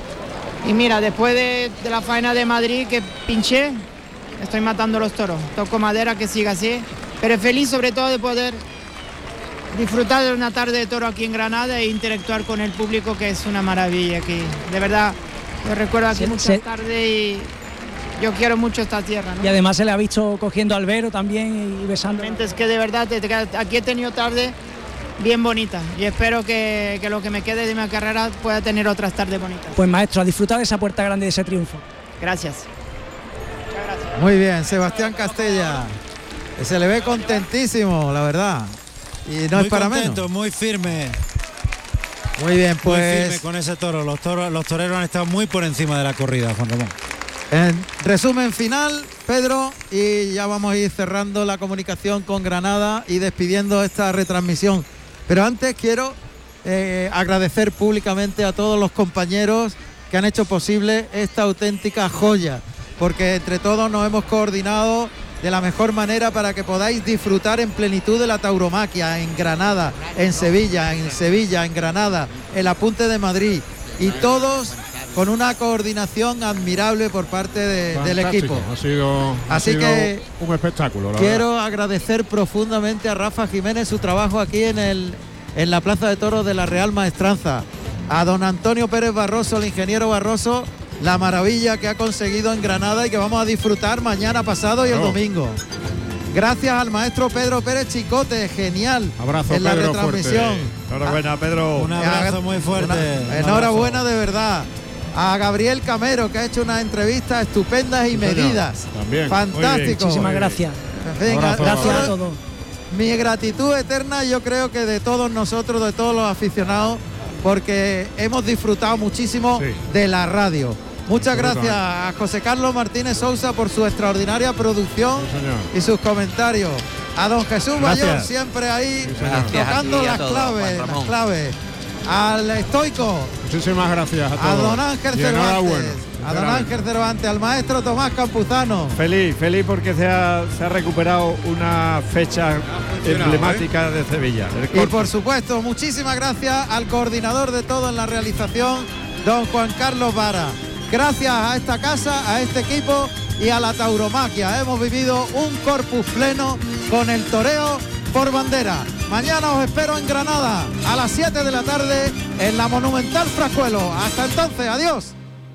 Y mira, después de, de la faena de Madrid que pinché, estoy matando los toros. Toco madera que siga así, pero feliz sobre todo de poder disfrutar de una tarde de toro aquí en Granada e interactuar con el público, que es una maravilla aquí. De verdad, yo recuerdo aquí se, muchas se... tardes y yo quiero mucho esta tierra, ¿no? Y además se le ha visto cogiendo albero también y besando. Es que de verdad, aquí he tenido tarde bien bonita y espero que, que lo que me quede de mi carrera pueda tener otras tardes bonitas. Pues maestro, a disfrutar de esa Puerta Grande y de ese triunfo. Gracias. Muchas gracias. Muy bien, Sebastián Castella. Se le ve contentísimo, la verdad. Y no muy es para contento, menos. Muy firme. Muy bien, pues. Muy firme con ese toro. Los toros, los toreros han estado muy por encima de la corrida, Juan Ramón. En resumen final, Pedro, y ya vamos a ir cerrando la comunicación con Granada y despidiendo esta retransmisión. Pero antes quiero eh, agradecer públicamente a todos los compañeros que han hecho posible esta auténtica joya, porque entre todos nos hemos coordinado de la mejor manera para que podáis disfrutar en plenitud de la tauromaquia en Granada, en Sevilla, en Sevilla, en Granada, el Apunte de Madrid, y todos con una coordinación admirable por parte de, del equipo. Ha sido, ha Así sido que un espectáculo. La quiero verdad. agradecer profundamente a Rafa Jiménez su trabajo aquí en, el, en la Plaza de Toros de la Real Maestranza, a don Antonio Pérez Barroso, el ingeniero Barroso, la maravilla que ha conseguido en Granada y que vamos a disfrutar mañana, pasado y el no. domingo. Gracias al maestro Pedro Pérez Chicote, genial. Abrazo, en la Pedro, retransmisión. Enhorabuena, Pedro. Un abrazo muy fuerte. Una, enhorabuena de verdad. A Gabriel Camero, que ha hecho unas entrevistas estupendas y sí, medidas. También. Fantástico. Muchísimas gracias. En fin, Abrazo, gracias abrazo. a todos. Mi gratitud eterna, yo creo que de todos nosotros, de todos los aficionados, porque hemos disfrutado muchísimo Sí. de la radio. Muchas gracias a José Carlos Martínez Sousa por su extraordinaria producción Sí, señor. y sus comentarios. A don Jesús Gracias. Bayón, siempre ahí Sí, señor. tocando Gracias a ti y a las todos, claves, Juan las Ramón. claves. Al estoico, Muchísimas gracias a todos. a don Ángel Y enhorabuena, Cervantes, a don sinceramente. Ángel Cervantes, al maestro Tomás Campuzano. Feliz, feliz porque se ha, se ha recuperado una fecha emblemática de Sevilla. el Y Corpus. por supuesto, muchísimas gracias al coordinador de todo en la realización, don Juan Carlos Vara. Gracias a esta casa, a este equipo y a la tauromaquia. Hemos vivido un corpus pleno con el toreo por bandera. Mañana os espero en Granada a las siete de la tarde en la Monumental Frascuelo. Hasta entonces, adiós.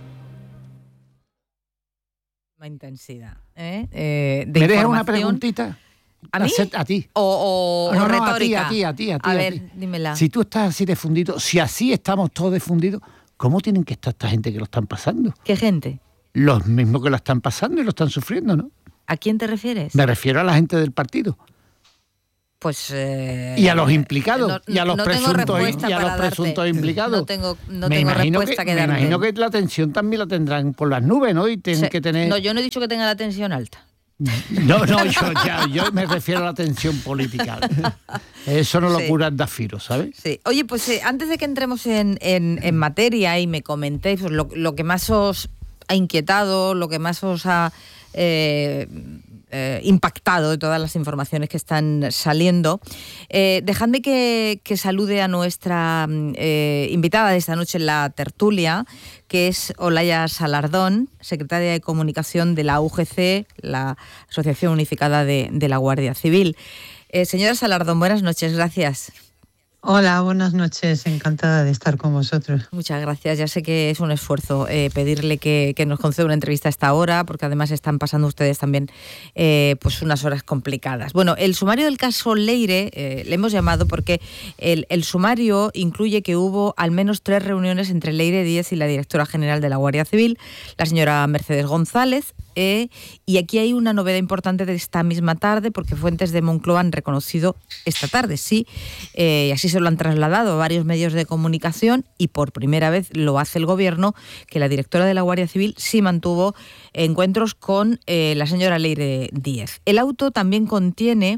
Intensidad. ¿eh? Eh, de ¿Me dejas una información. preguntita? ¿A mí? Hacer- A ti. O, o, No, o no, a ti, retórica. a ti, a ti, a ti, A a ver, ti. dímela. Si tú estás así difundido, si así estamos todos difundidos, ¿cómo tienen que estar esta gente que lo están pasando? ¿Qué gente? Los mismos que lo están pasando y lo están sufriendo, ¿no? ¿A quién te refieres? Me refiero a la gente del partido. Pues eh, y a los implicados no, y a los no presuntos y a los presuntos darte. implicados. No tengo, no me tengo imagino respuesta que, que, que me imagino que la tensión también la tendrán por las nubes, ¿no? Y tienen Se, que tener. No, yo no he dicho que tenga la tensión alta. No, no, yo, ya, yo me refiero a la tensión política. Eso no lo sí. cura Dafiro, ¿sabes? Sí. Oye, pues eh, antes de que entremos en, en, en materia y me comentéis pues, lo, lo que más os ha inquietado, lo que más os ha eh, eh, impactado de todas las informaciones que están saliendo, eh, dejadme que, que salude a nuestra eh, invitada de esta noche en la tertulia, que es Olaya Salardón, secretaria de Comunicación de la U G C, la Asociación Unificada de, de la Guardia Civil. Eh, señora Salardón, buenas noches, gracias. Hola, buenas noches, encantada de estar con vosotros. Muchas gracias, ya sé que es un esfuerzo eh, pedirle que, que nos conceda una entrevista a esta hora, porque además están pasando ustedes también eh, pues unas horas complicadas. Bueno, el sumario del caso Leire eh, le hemos llamado porque el, el sumario incluye que hubo al menos tres reuniones entre Leire Díez y la directora general de la Guardia Civil, la señora Mercedes González. Eh, y aquí hay una novedad importante de esta misma tarde, porque fuentes de Moncloa han reconocido esta tarde, sí, eh, y así se lo han trasladado a varios medios de comunicación, y por primera vez lo hace el Gobierno, que la directora de la Guardia Civil sí mantuvo encuentros con eh, la señora Leire Díez. El auto también contiene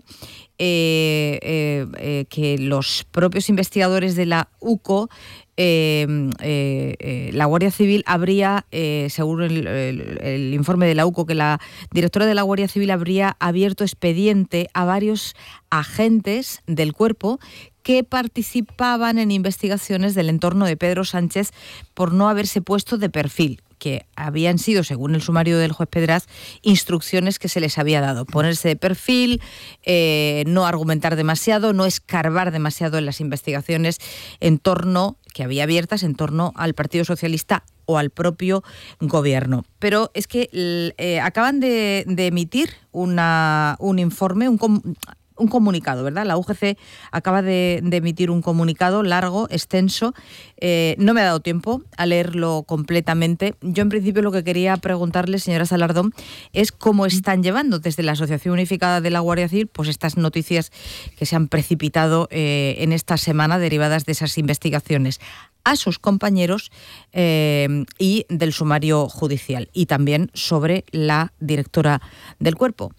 eh, eh, eh, que los propios investigadores de la U C O Eh, eh, eh, la Guardia Civil habría, eh, según el, el, el informe de la U C O, que la directora de la Guardia Civil habría abierto expediente a varios agentes del cuerpo que participaban en investigaciones del entorno de Pedro Sánchez por no haberse puesto de perfil, que habían sido, según el sumario del juez Pedraz, instrucciones que se les había dado. Ponerse de perfil, eh, no argumentar demasiado, no escarbar demasiado en las investigaciones en torno, que había abiertas en torno al Partido Socialista o al propio Gobierno. Pero es que eh, acaban de, de emitir una, un informe, un com- un comunicado, ¿verdad? La U G C acaba de, de emitir un comunicado largo, extenso. Eh, no me ha dado tiempo a leerlo completamente. Yo, en principio, lo que quería preguntarle, señora Salardón, es cómo están llevando desde la Asociación Unificada de la Guardia Civil pues estas noticias que se han precipitado eh, en esta semana derivadas de esas investigaciones a sus compañeros eh, y del sumario judicial, y también sobre la directora del cuerpo.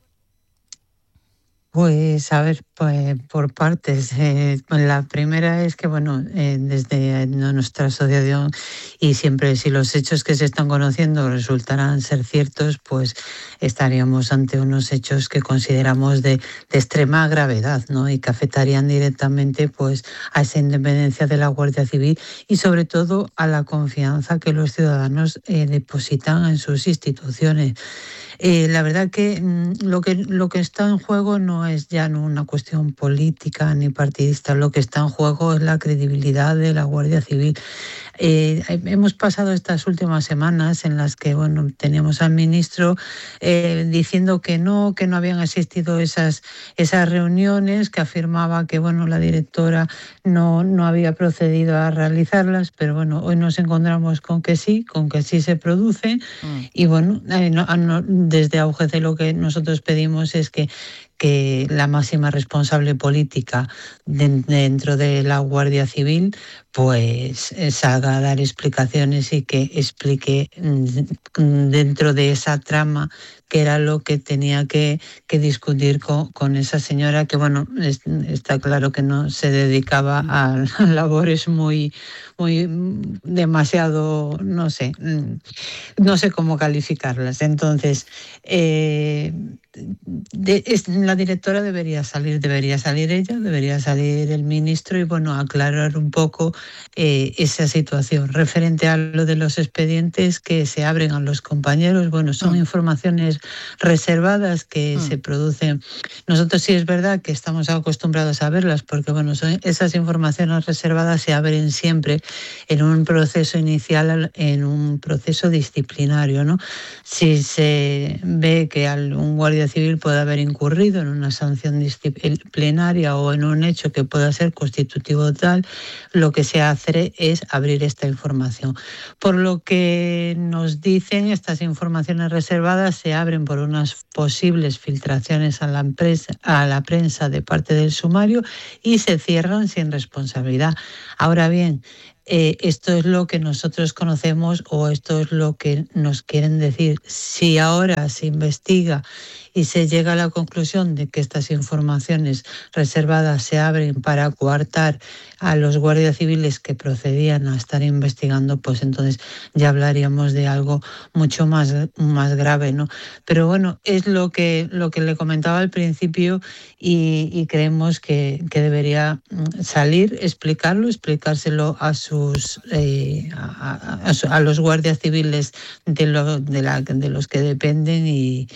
Pues a ver, pues por partes. Eh, la primera es que, bueno, eh, desde nuestra asociación, y siempre si los hechos que se están conociendo resultaran ser ciertos, pues estaríamos ante unos hechos que consideramos de, de extrema gravedad, ¿no? Y que afectarían directamente pues a esa independencia de la Guardia Civil y sobre todo a la confianza que los ciudadanos eh, depositan en sus instituciones. Eh, la verdad que mm, lo que lo que está en juego no es ya no una cuestión política ni partidista, lo que está en juego es la credibilidad de la Guardia Civil. Eh, hemos pasado estas últimas semanas en las que bueno teníamos al ministro eh, diciendo que no, que no habían existido esas esas reuniones, que afirmaba que bueno la directora no, no había procedido a realizarlas, pero bueno, hoy nos encontramos con que sí, con que sí se producen. Mm. Y bueno, eh, no, no, desde A U G C lo que nosotros pedimos es que que la máxima responsable política de, dentro de la Guardia Civil pues salga a dar explicaciones y que explique dentro de esa trama que era lo que tenía que, que discutir con, con esa señora que, bueno, es, está claro que no se dedicaba a, a labores muy, muy demasiado, no sé, no sé cómo calificarlas. Entonces, eh, de, es, la directora debería salir, debería salir ella, debería salir el ministro y, bueno, aclarar un poco eh, esa situación. Referente a lo de los expedientes que se abren a los compañeros, bueno, son mm. informaciones reservadas que mm. se producen. Nosotros sí es verdad que estamos acostumbrados a verlas porque, bueno, son, esas informaciones reservadas se abren siempre en un proceso inicial, en un proceso disciplinario, ¿no? Si se ve que un guardia civil puede haber incurrido incurrido en una sanción disciplinaria o en un hecho que pueda ser constitutivo tal, lo que se hace es abrir esta información. Por lo que nos dicen, estas informaciones reservadas se abren por unas posibles filtraciones a la empresa, a la prensa de parte del sumario y se cierran sin responsabilidad. Ahora bien, Eh, esto es lo que nosotros conocemos o esto es lo que nos quieren decir. Si ahora se investiga y se llega a la conclusión de que estas informaciones reservadas se abren para coartar a los guardias civiles que procedían a estar investigando, pues entonces ya hablaríamos de algo mucho más, más grave, ¿no? Pero bueno, es lo que, lo que le comentaba al principio y, y creemos que, que debería salir, explicarlo, explicárselo a sus eh, a, a, a los guardias civiles de, lo, de, la, de los que dependen y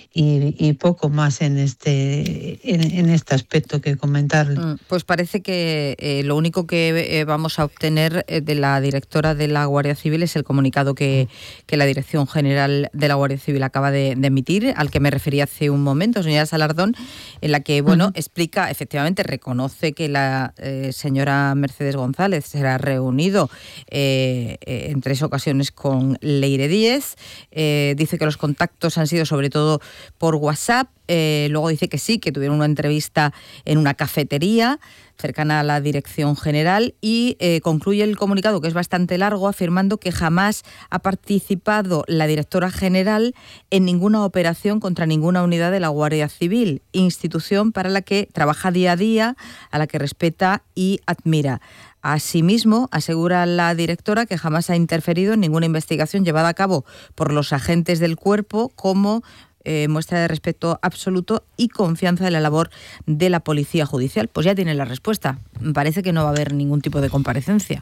Y, y poco más en este en, en este aspecto que comentarle. Pues parece que eh, lo único que eh, vamos a obtener eh, de la directora de la Guardia Civil es el comunicado que, que la Dirección General de la Guardia Civil acaba de, de emitir, al que me refería hace un momento, señora Salardón, en la que bueno, uh-huh. explica, efectivamente, reconoce que la eh, señora Mercedes González se ha reunido eh, eh, en tres ocasiones con Leire Díez, eh, dice que los contactos han sido sobre todo por WhatsApp, eh, luego dice que sí, que tuvieron una entrevista en una cafetería cercana a la Dirección General y eh, concluye el comunicado, que es bastante largo, afirmando que jamás ha participado la Directora General en ninguna operación contra ninguna unidad de la Guardia Civil, institución para la que trabaja día a día, a la que respeta y admira. Asimismo, asegura la directora que jamás ha interferido en ninguna investigación llevada a cabo por los agentes del cuerpo como Eh, muestra de respeto absoluto y confianza en la labor de la Policía Judicial. Pues ya tiene la respuesta. Parece que no va a haber ningún tipo de comparecencia.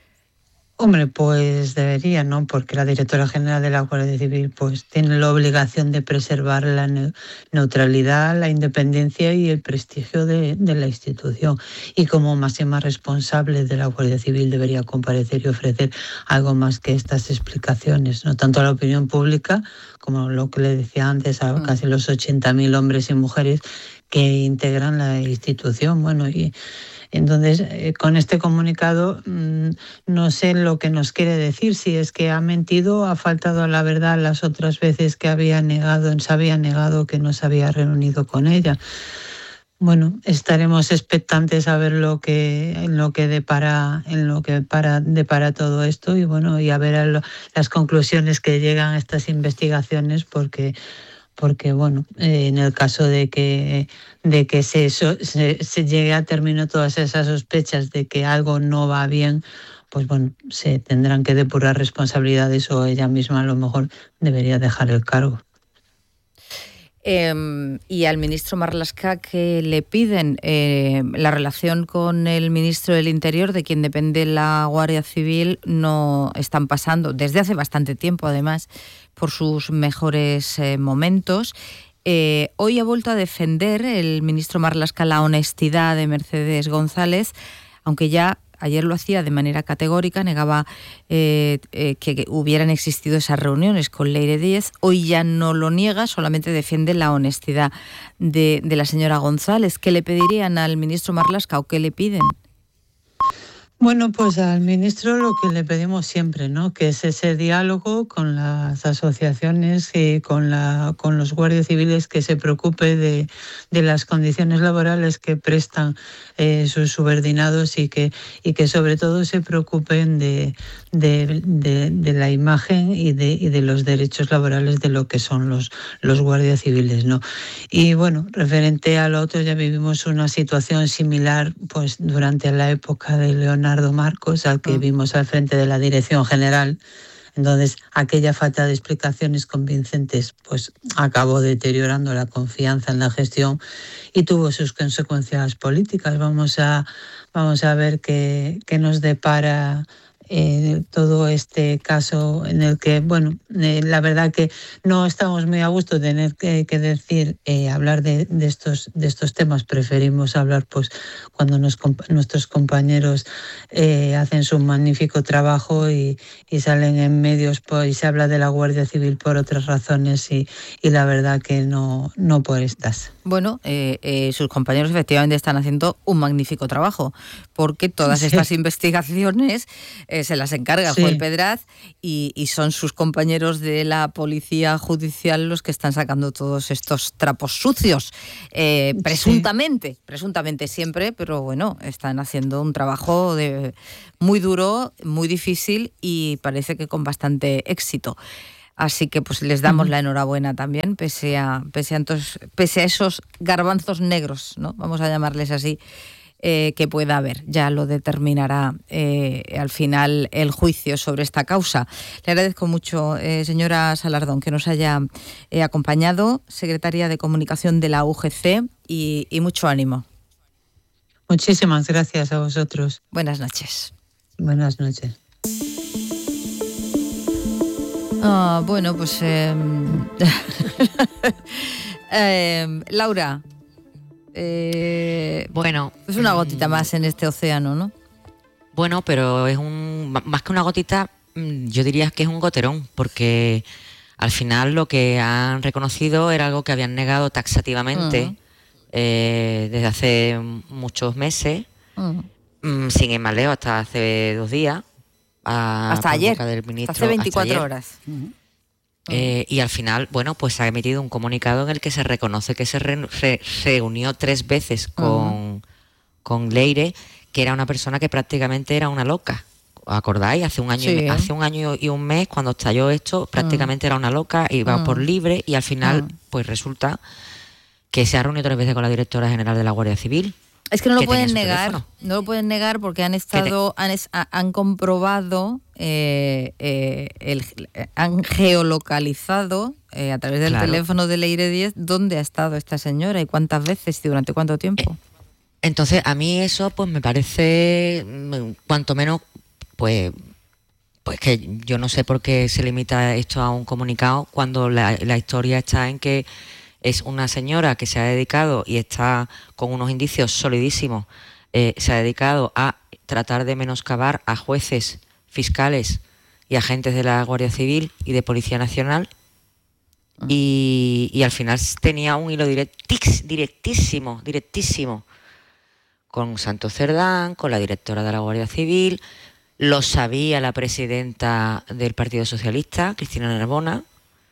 Hombre, pues debería, ¿no? Porque la Directora General de la Guardia Civil pues tiene la obligación de preservar la ne- neutralidad, la independencia y el prestigio de, de la institución. Y como máxima responsable de la Guardia Civil debería comparecer y ofrecer algo más que estas explicaciones, no tanto a la opinión pública como lo que le decía antes, a casi los ochenta mil hombres y mujeres que integran la institución. Bueno, y entonces, eh, con este comunicado mmm, no sé lo que nos quiere decir, si es que ha mentido, ha faltado a la verdad las otras veces que había negado, se había negado que no se había reunido con ella. Bueno, estaremos expectantes a ver lo que en lo que depara en lo que para depara todo esto y bueno, y a ver a lo, las conclusiones que llegan a estas investigaciones, porque porque bueno, eh, en el caso de que de que se, se, se llegue a término todas esas sospechas de que algo no va bien, pues bueno, se tendrán que depurar responsabilidades o ella misma a lo mejor debería dejar el cargo. Eh, y al ministro Marlaska, que le piden eh, la relación con el ministro del Interior, de quien depende la Guardia Civil, no están pasando desde hace bastante tiempo, además, por sus mejores eh, momentos. Eh, hoy ha vuelto a defender el ministro Marlaska la honestidad de Mercedes González, aunque ya ayer lo hacía de manera categórica, negaba eh, eh, que, que hubieran existido esas reuniones con Leire Díez. Hoy ya no lo niega, solamente defiende la honestidad de, de la señora González. ¿Qué le pedirían al ministro Marlaska o qué le piden? Bueno, pues al ministro lo que le pedimos siempre, ¿no? Que es ese diálogo con las asociaciones y con, la, con los guardias civiles, que se preocupe de, de las condiciones laborales que prestan eh, sus subordinados y que, y que sobre todo se preocupen de, de, de, de la imagen y de, y de los derechos laborales de lo que son los, los guardias civiles, ¿no? Y bueno, referente a lo otro, ya vivimos una situación similar pues durante la época de Leonardo Marcos, al que vimos al frente de la Dirección General. Entonces, aquella falta de explicaciones convincentes pues acabó deteriorando la confianza en la gestión y tuvo sus consecuencias políticas. Vamos a, vamos a ver qué, qué nos depara eh, todo este caso en el que, bueno, eh, la verdad que no estamos muy a gusto de tener que, que decir, eh, hablar de, de, estos, de estos temas. Preferimos hablar pues cuando nos, nuestros compañeros eh, hacen su magnífico trabajo y, y salen en medios por, y se habla de la Guardia Civil por otras razones y, y la verdad que no, no por estas. Bueno, eh, eh, sus compañeros efectivamente están haciendo un magnífico trabajo, porque todas Sí. estas investigaciones eh, se las encarga Sí. Joel Pedraz y, y son sus compañeros de la policía judicial los que están sacando todos estos trapos sucios, eh, presuntamente, presuntamente siempre, pero bueno, están haciendo un trabajo de, muy duro, muy difícil y parece que con bastante éxito. Así que pues les damos uh-huh. la enhorabuena también, pese a, pese a, entonces, pese a esos garbanzos negros, ¿no? Vamos a llamarles así, eh, que pueda haber. Ya lo determinará eh, al final el juicio sobre esta causa. Le agradezco mucho, eh, señora Salardón, que nos haya eh, acompañado, secretaria de Comunicación de la U G C, y, y mucho ánimo. Muchísimas gracias a vosotros. Buenas noches. Buenas noches. Ah, bueno, pues eh, eh, Laura, eh, bueno, es una gotita más en este océano, ¿no? Bueno, pero es un más que una gotita, yo diría que es un goterón, porque al final lo que han reconocido era algo que habían negado taxativamente uh-huh. eh, desde hace muchos meses, uh-huh. sin ir más lejos, hasta hace dos días. A, hasta ayer, del ministro, hasta hace veinticuatro hasta horas. Uh-huh. Eh, y al final, bueno, pues se ha emitido un comunicado en el que se reconoce que se re, re, reunió tres veces con, uh-huh. con Leire, que era una persona que prácticamente era una loca. ¿Os acordáis? Hace un año, sí. y, hace un año y un mes, cuando estalló esto, prácticamente uh-huh. era una loca, iba uh-huh. por libre, y al final, uh-huh. pues resulta que se ha reunido tres veces con la directora general de la Guardia Civil. Es que no lo pueden negar, teléfono. no lo pueden negar porque han estado, han, es, han comprobado, eh, eh, el, han geolocalizado eh, a través del claro. teléfono de Leire diez dónde ha estado esta señora y cuántas veces y durante cuánto tiempo. Entonces, a mí eso pues me parece, cuanto menos, pues, pues que yo no sé por qué se limita esto a un comunicado cuando la, la historia está en que es una señora que se ha dedicado y está con unos indicios solidísimos, eh, se ha dedicado a tratar de menoscabar a jueces, fiscales y agentes de la Guardia Civil y de Policía Nacional uh-huh. y, y al final tenía un hilo directis, directísimo, directísimo con Santos Cerdán, con la directora de la Guardia Civil, lo sabía la presidenta del Partido Socialista, Cristina Narbona,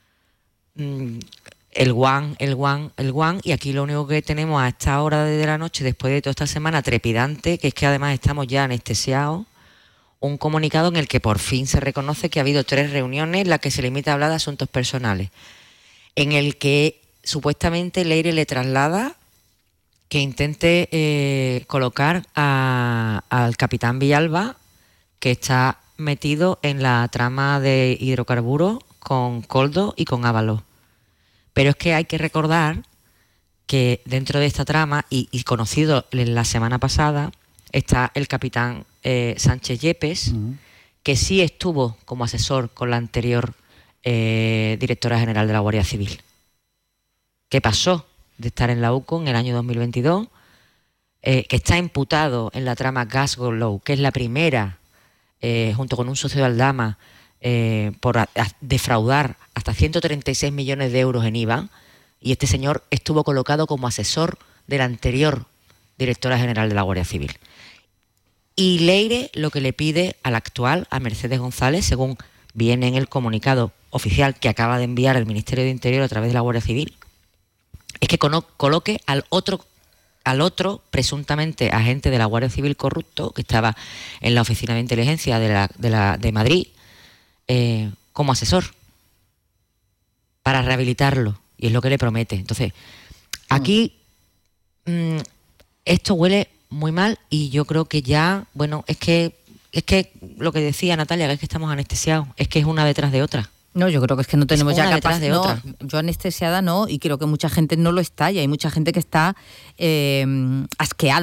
mm, el guan, el guan, el guan, y aquí lo único que tenemos a esta hora de la noche, después de toda esta semana trepidante, que es que además estamos ya anestesiados, un comunicado en el que por fin se reconoce que ha habido tres reuniones en las que se limita a hablar de asuntos personales, en el que supuestamente Leire le traslada que intente eh, colocar a, al capitán Villalba, que está metido en la trama de hidrocarburos con Coldo y con Ábalos. Pero es que hay que recordar que dentro de esta trama, y, y conocido la semana pasada, está el capitán eh, Sánchez Yepes, uh-huh. que sí estuvo como asesor con la anterior eh, directora general de la Guardia Civil, que pasó de estar en la U C O en el año dos mil veintidós, eh, que está imputado en la trama Gas-Go-Low, que es la primera, eh, junto con un socio de Aldama, Eh, por a, a defraudar hasta ciento treinta y seis millones de euros en I V A, y este señor estuvo colocado como asesor de la anterior directora general de la Guardia Civil. Y Leire lo que le pide al actual, a Mercedes González, según viene en el comunicado oficial que acaba de enviar el Ministerio de Interior a través de la Guardia Civil, es que cono- coloque al otro al otro presuntamente agente de la Guardia Civil corrupto que estaba en la Oficina de Inteligencia de, la, de, la, de Madrid, Eh, como asesor para rehabilitarlo, y es lo que le promete. Entonces, aquí mmm, esto huele muy mal, y yo creo que ya, bueno, es que es que lo que decía Natalia, que es que estamos anestesiados, es que es una detrás de otra. No, yo creo que es que no tenemos ya capacidad de no, otra. Yo anestesiada no, y creo que mucha gente no lo está, y hay mucha gente que está eh, asqueada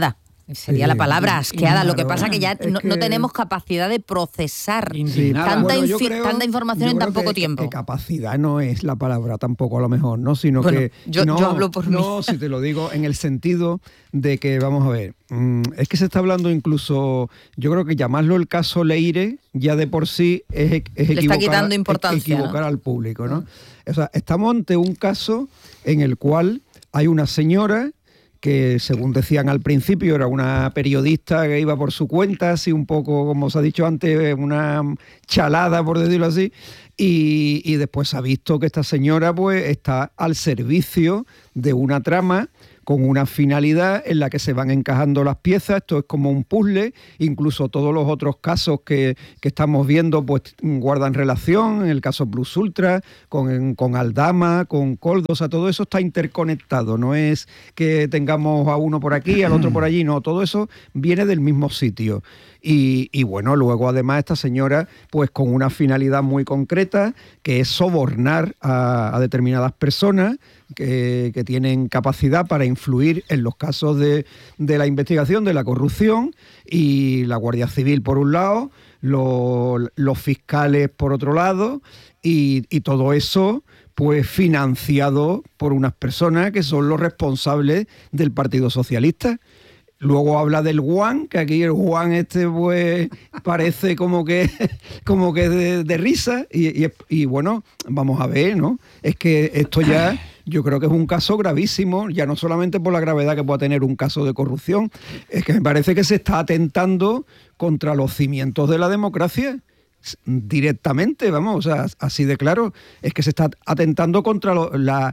Sería Sí, la palabra asqueada. Lo que claro, pasa que ya es no, que- no tenemos capacidad de procesar Sí, tanta, bueno, yo infi- creo- tanta información yo en tan creo poco que- tiempo. que capacidad no es la palabra tampoco a lo mejor, ¿no? Sino Bueno, que yo- no, yo hablo por no, mí. si te lo digo en el sentido de que vamos a ver, mmm, es que se está hablando incluso, yo creo que llamarlo el caso Leire ya de por sí es, es Le está equivocar, quitando es importancia, equivocar ¿no? al público, ¿no? O sea, estamos ante un caso en el cual hay una señora que, según decían al principio, era una periodista que iba por su cuenta, así un poco, como se ha dicho antes, una chalada, por decirlo así, y, y después se ha visto que esta señora pues está al servicio de una trama con una finalidad en la que se van encajando las piezas. Esto es como un puzzle, incluso todos los otros casos que, que estamos viendo pues guardan relación, en el caso Plus Ultra, con, con Aldama, con Coldo, o sea, todo eso está interconectado, no es que tengamos a uno por aquí, al otro por allí, no, todo eso viene del mismo sitio. Y, y bueno, luego además esta señora pues con una finalidad muy concreta, que es sobornar a, a determinadas personas que, que tienen capacidad para influir en los casos de, de la investigación de la corrupción, y la Guardia Civil por un lado, lo, los fiscales por otro lado, y, y todo eso pues financiado por unas personas que son los responsables del Partido Socialista. Luego habla del Juan, que aquí el Juan este pues parece como que como que de, de risa y, y, y bueno, vamos a ver, ¿no? Es que esto ya yo creo que es un caso gravísimo, ya no solamente por la gravedad que pueda tener un caso de corrupción, es que me parece que se está atentando contra los cimientos de la democracia directamente, vamos, o sea, así de claro, es que se está atentando contra lo, la,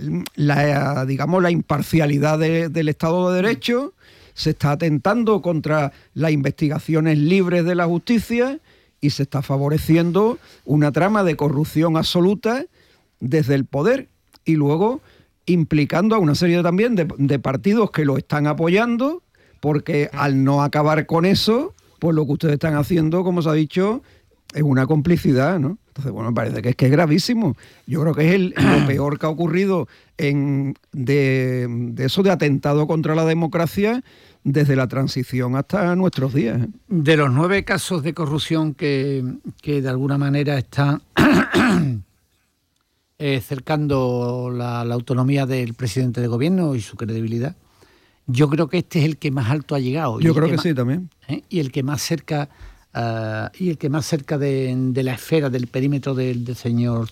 la, digamos, la imparcialidad de, del Estado de Derecho. Se está atentando contra las investigaciones libres de la justicia y se está favoreciendo una trama de corrupción absoluta desde el poder, y luego implicando a una serie también de, de partidos que lo están apoyando, porque al no acabar con eso, pues lo que ustedes están haciendo, como se ha dicho, es una complicidad, ¿no? Entonces, bueno, me parece que es que es gravísimo. Yo creo que es el, lo peor que ha ocurrido en, de, de eso de atentado contra la democracia desde la transición hasta nuestros días. De los nueve casos de corrupción que, que de alguna manera están eh, cercando la, la autonomía del presidente de gobierno y su credibilidad, yo creo que este es el que más alto ha llegado. Yo creo que, que más, sí también. ¿eh? Y el que más cerca uh, y el que más cerca de, de la esfera, del perímetro del, del señor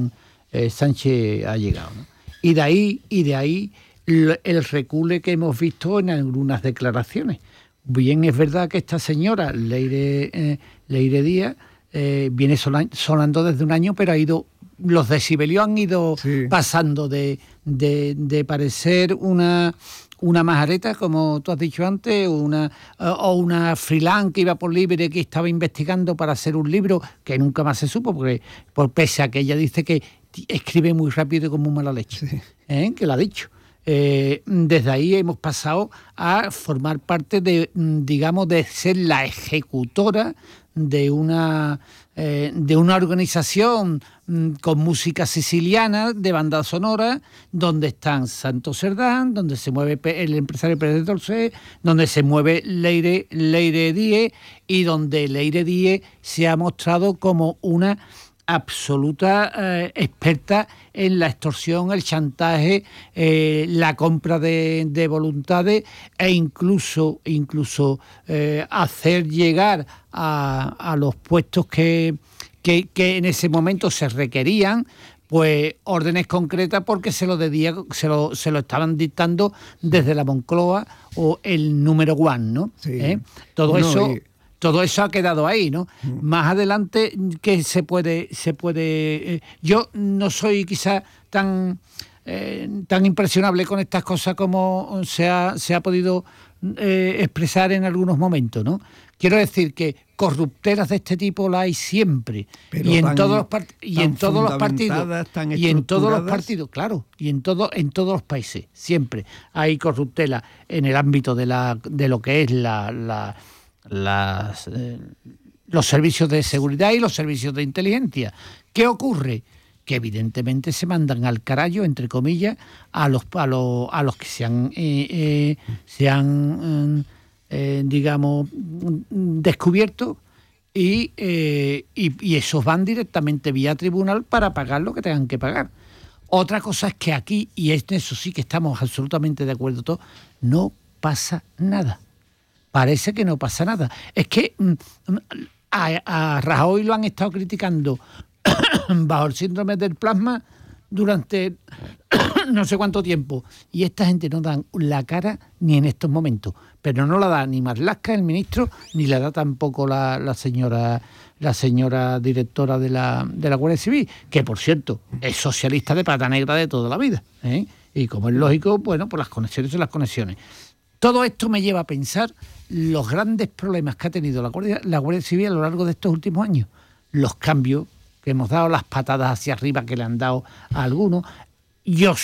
eh, Sánchez ha llegado, ¿no? Y de ahí, y de ahí el recule que hemos visto en algunas declaraciones. Bien, es verdad que esta señora, Leire, eh, Leire Díaz, eh, viene sonando desde un año, pero ha ido, los decibelios han ido sí. pasando de, de, de parecer una, una majareta, como tú has dicho antes, una, o una freelance que iba por libre, que estaba investigando para hacer un libro, que nunca más se supo, porque por pese a que ella dice que escribe muy rápido y con muy mala leche, sí. ¿eh? Que lo ha dicho. Eh, desde ahí hemos pasado a formar parte de, digamos, de ser la ejecutora de una eh, de una organización mm, con música siciliana de banda sonora, donde están Santos Cerdán, donde se mueve el empresario Pérez de Dolce, donde se mueve Leire, Leire Díez, y donde Leire Díez se ha mostrado como una absoluta eh, experta en la extorsión, el chantaje, eh, la compra de, de voluntades, e incluso, incluso eh, hacer llegar a, a los puestos que, que, que en ese momento se requerían, pues órdenes concretas, porque se lo, dedía, se lo, se lo estaban dictando desde la Moncloa o el número one, ¿no? Sí. ¿Eh? Todo no, eso... Y... Todo eso ha quedado ahí, ¿no? Mm. Más adelante, que se puede, se puede. Eh, yo no soy quizá tan, eh, tan impresionable con estas cosas como se ha, se ha podido eh, expresar en algunos momentos, ¿no? Quiero decir que corruptelas de este tipo la hay siempre. Pero y en tan, todos los part- y en todos los partidos y en todos los partidos, claro, y en todo en todos los países siempre hay corruptelas en el ámbito de la de lo que es la, la Las, eh, los servicios de seguridad y los servicios de inteligencia. ¿Qué ocurre? Que evidentemente se mandan al carallo, entre comillas, a los a los, a los que se han, eh, eh, se han eh, digamos, descubiertos y, eh, y, y esos van directamente vía tribunal para pagar lo que tengan que pagar. Otra cosa es que aquí, y en eso sí que estamos absolutamente de acuerdo todos, no pasa nada. Parece que no pasa nada. Es que a, a Rajoy lo han estado criticando bajo el síndrome del plasma durante no sé cuánto tiempo, y esta gente no dan la cara ni en estos momentos, pero no la da ni Marlaska, el ministro, ni la da tampoco la, la señora la señora directora de la, de la Guardia Civil, que por cierto es socialista de pata negra de toda la vida, ¿eh? Y como es lógico, bueno, pues las conexiones son las conexiones. Todo esto me lleva a pensar los grandes problemas que ha tenido la Guardia, la Guardia Civil a lo largo de estos últimos años, los cambios que hemos dado, las patadas hacia arriba que le han dado a algunos. Yo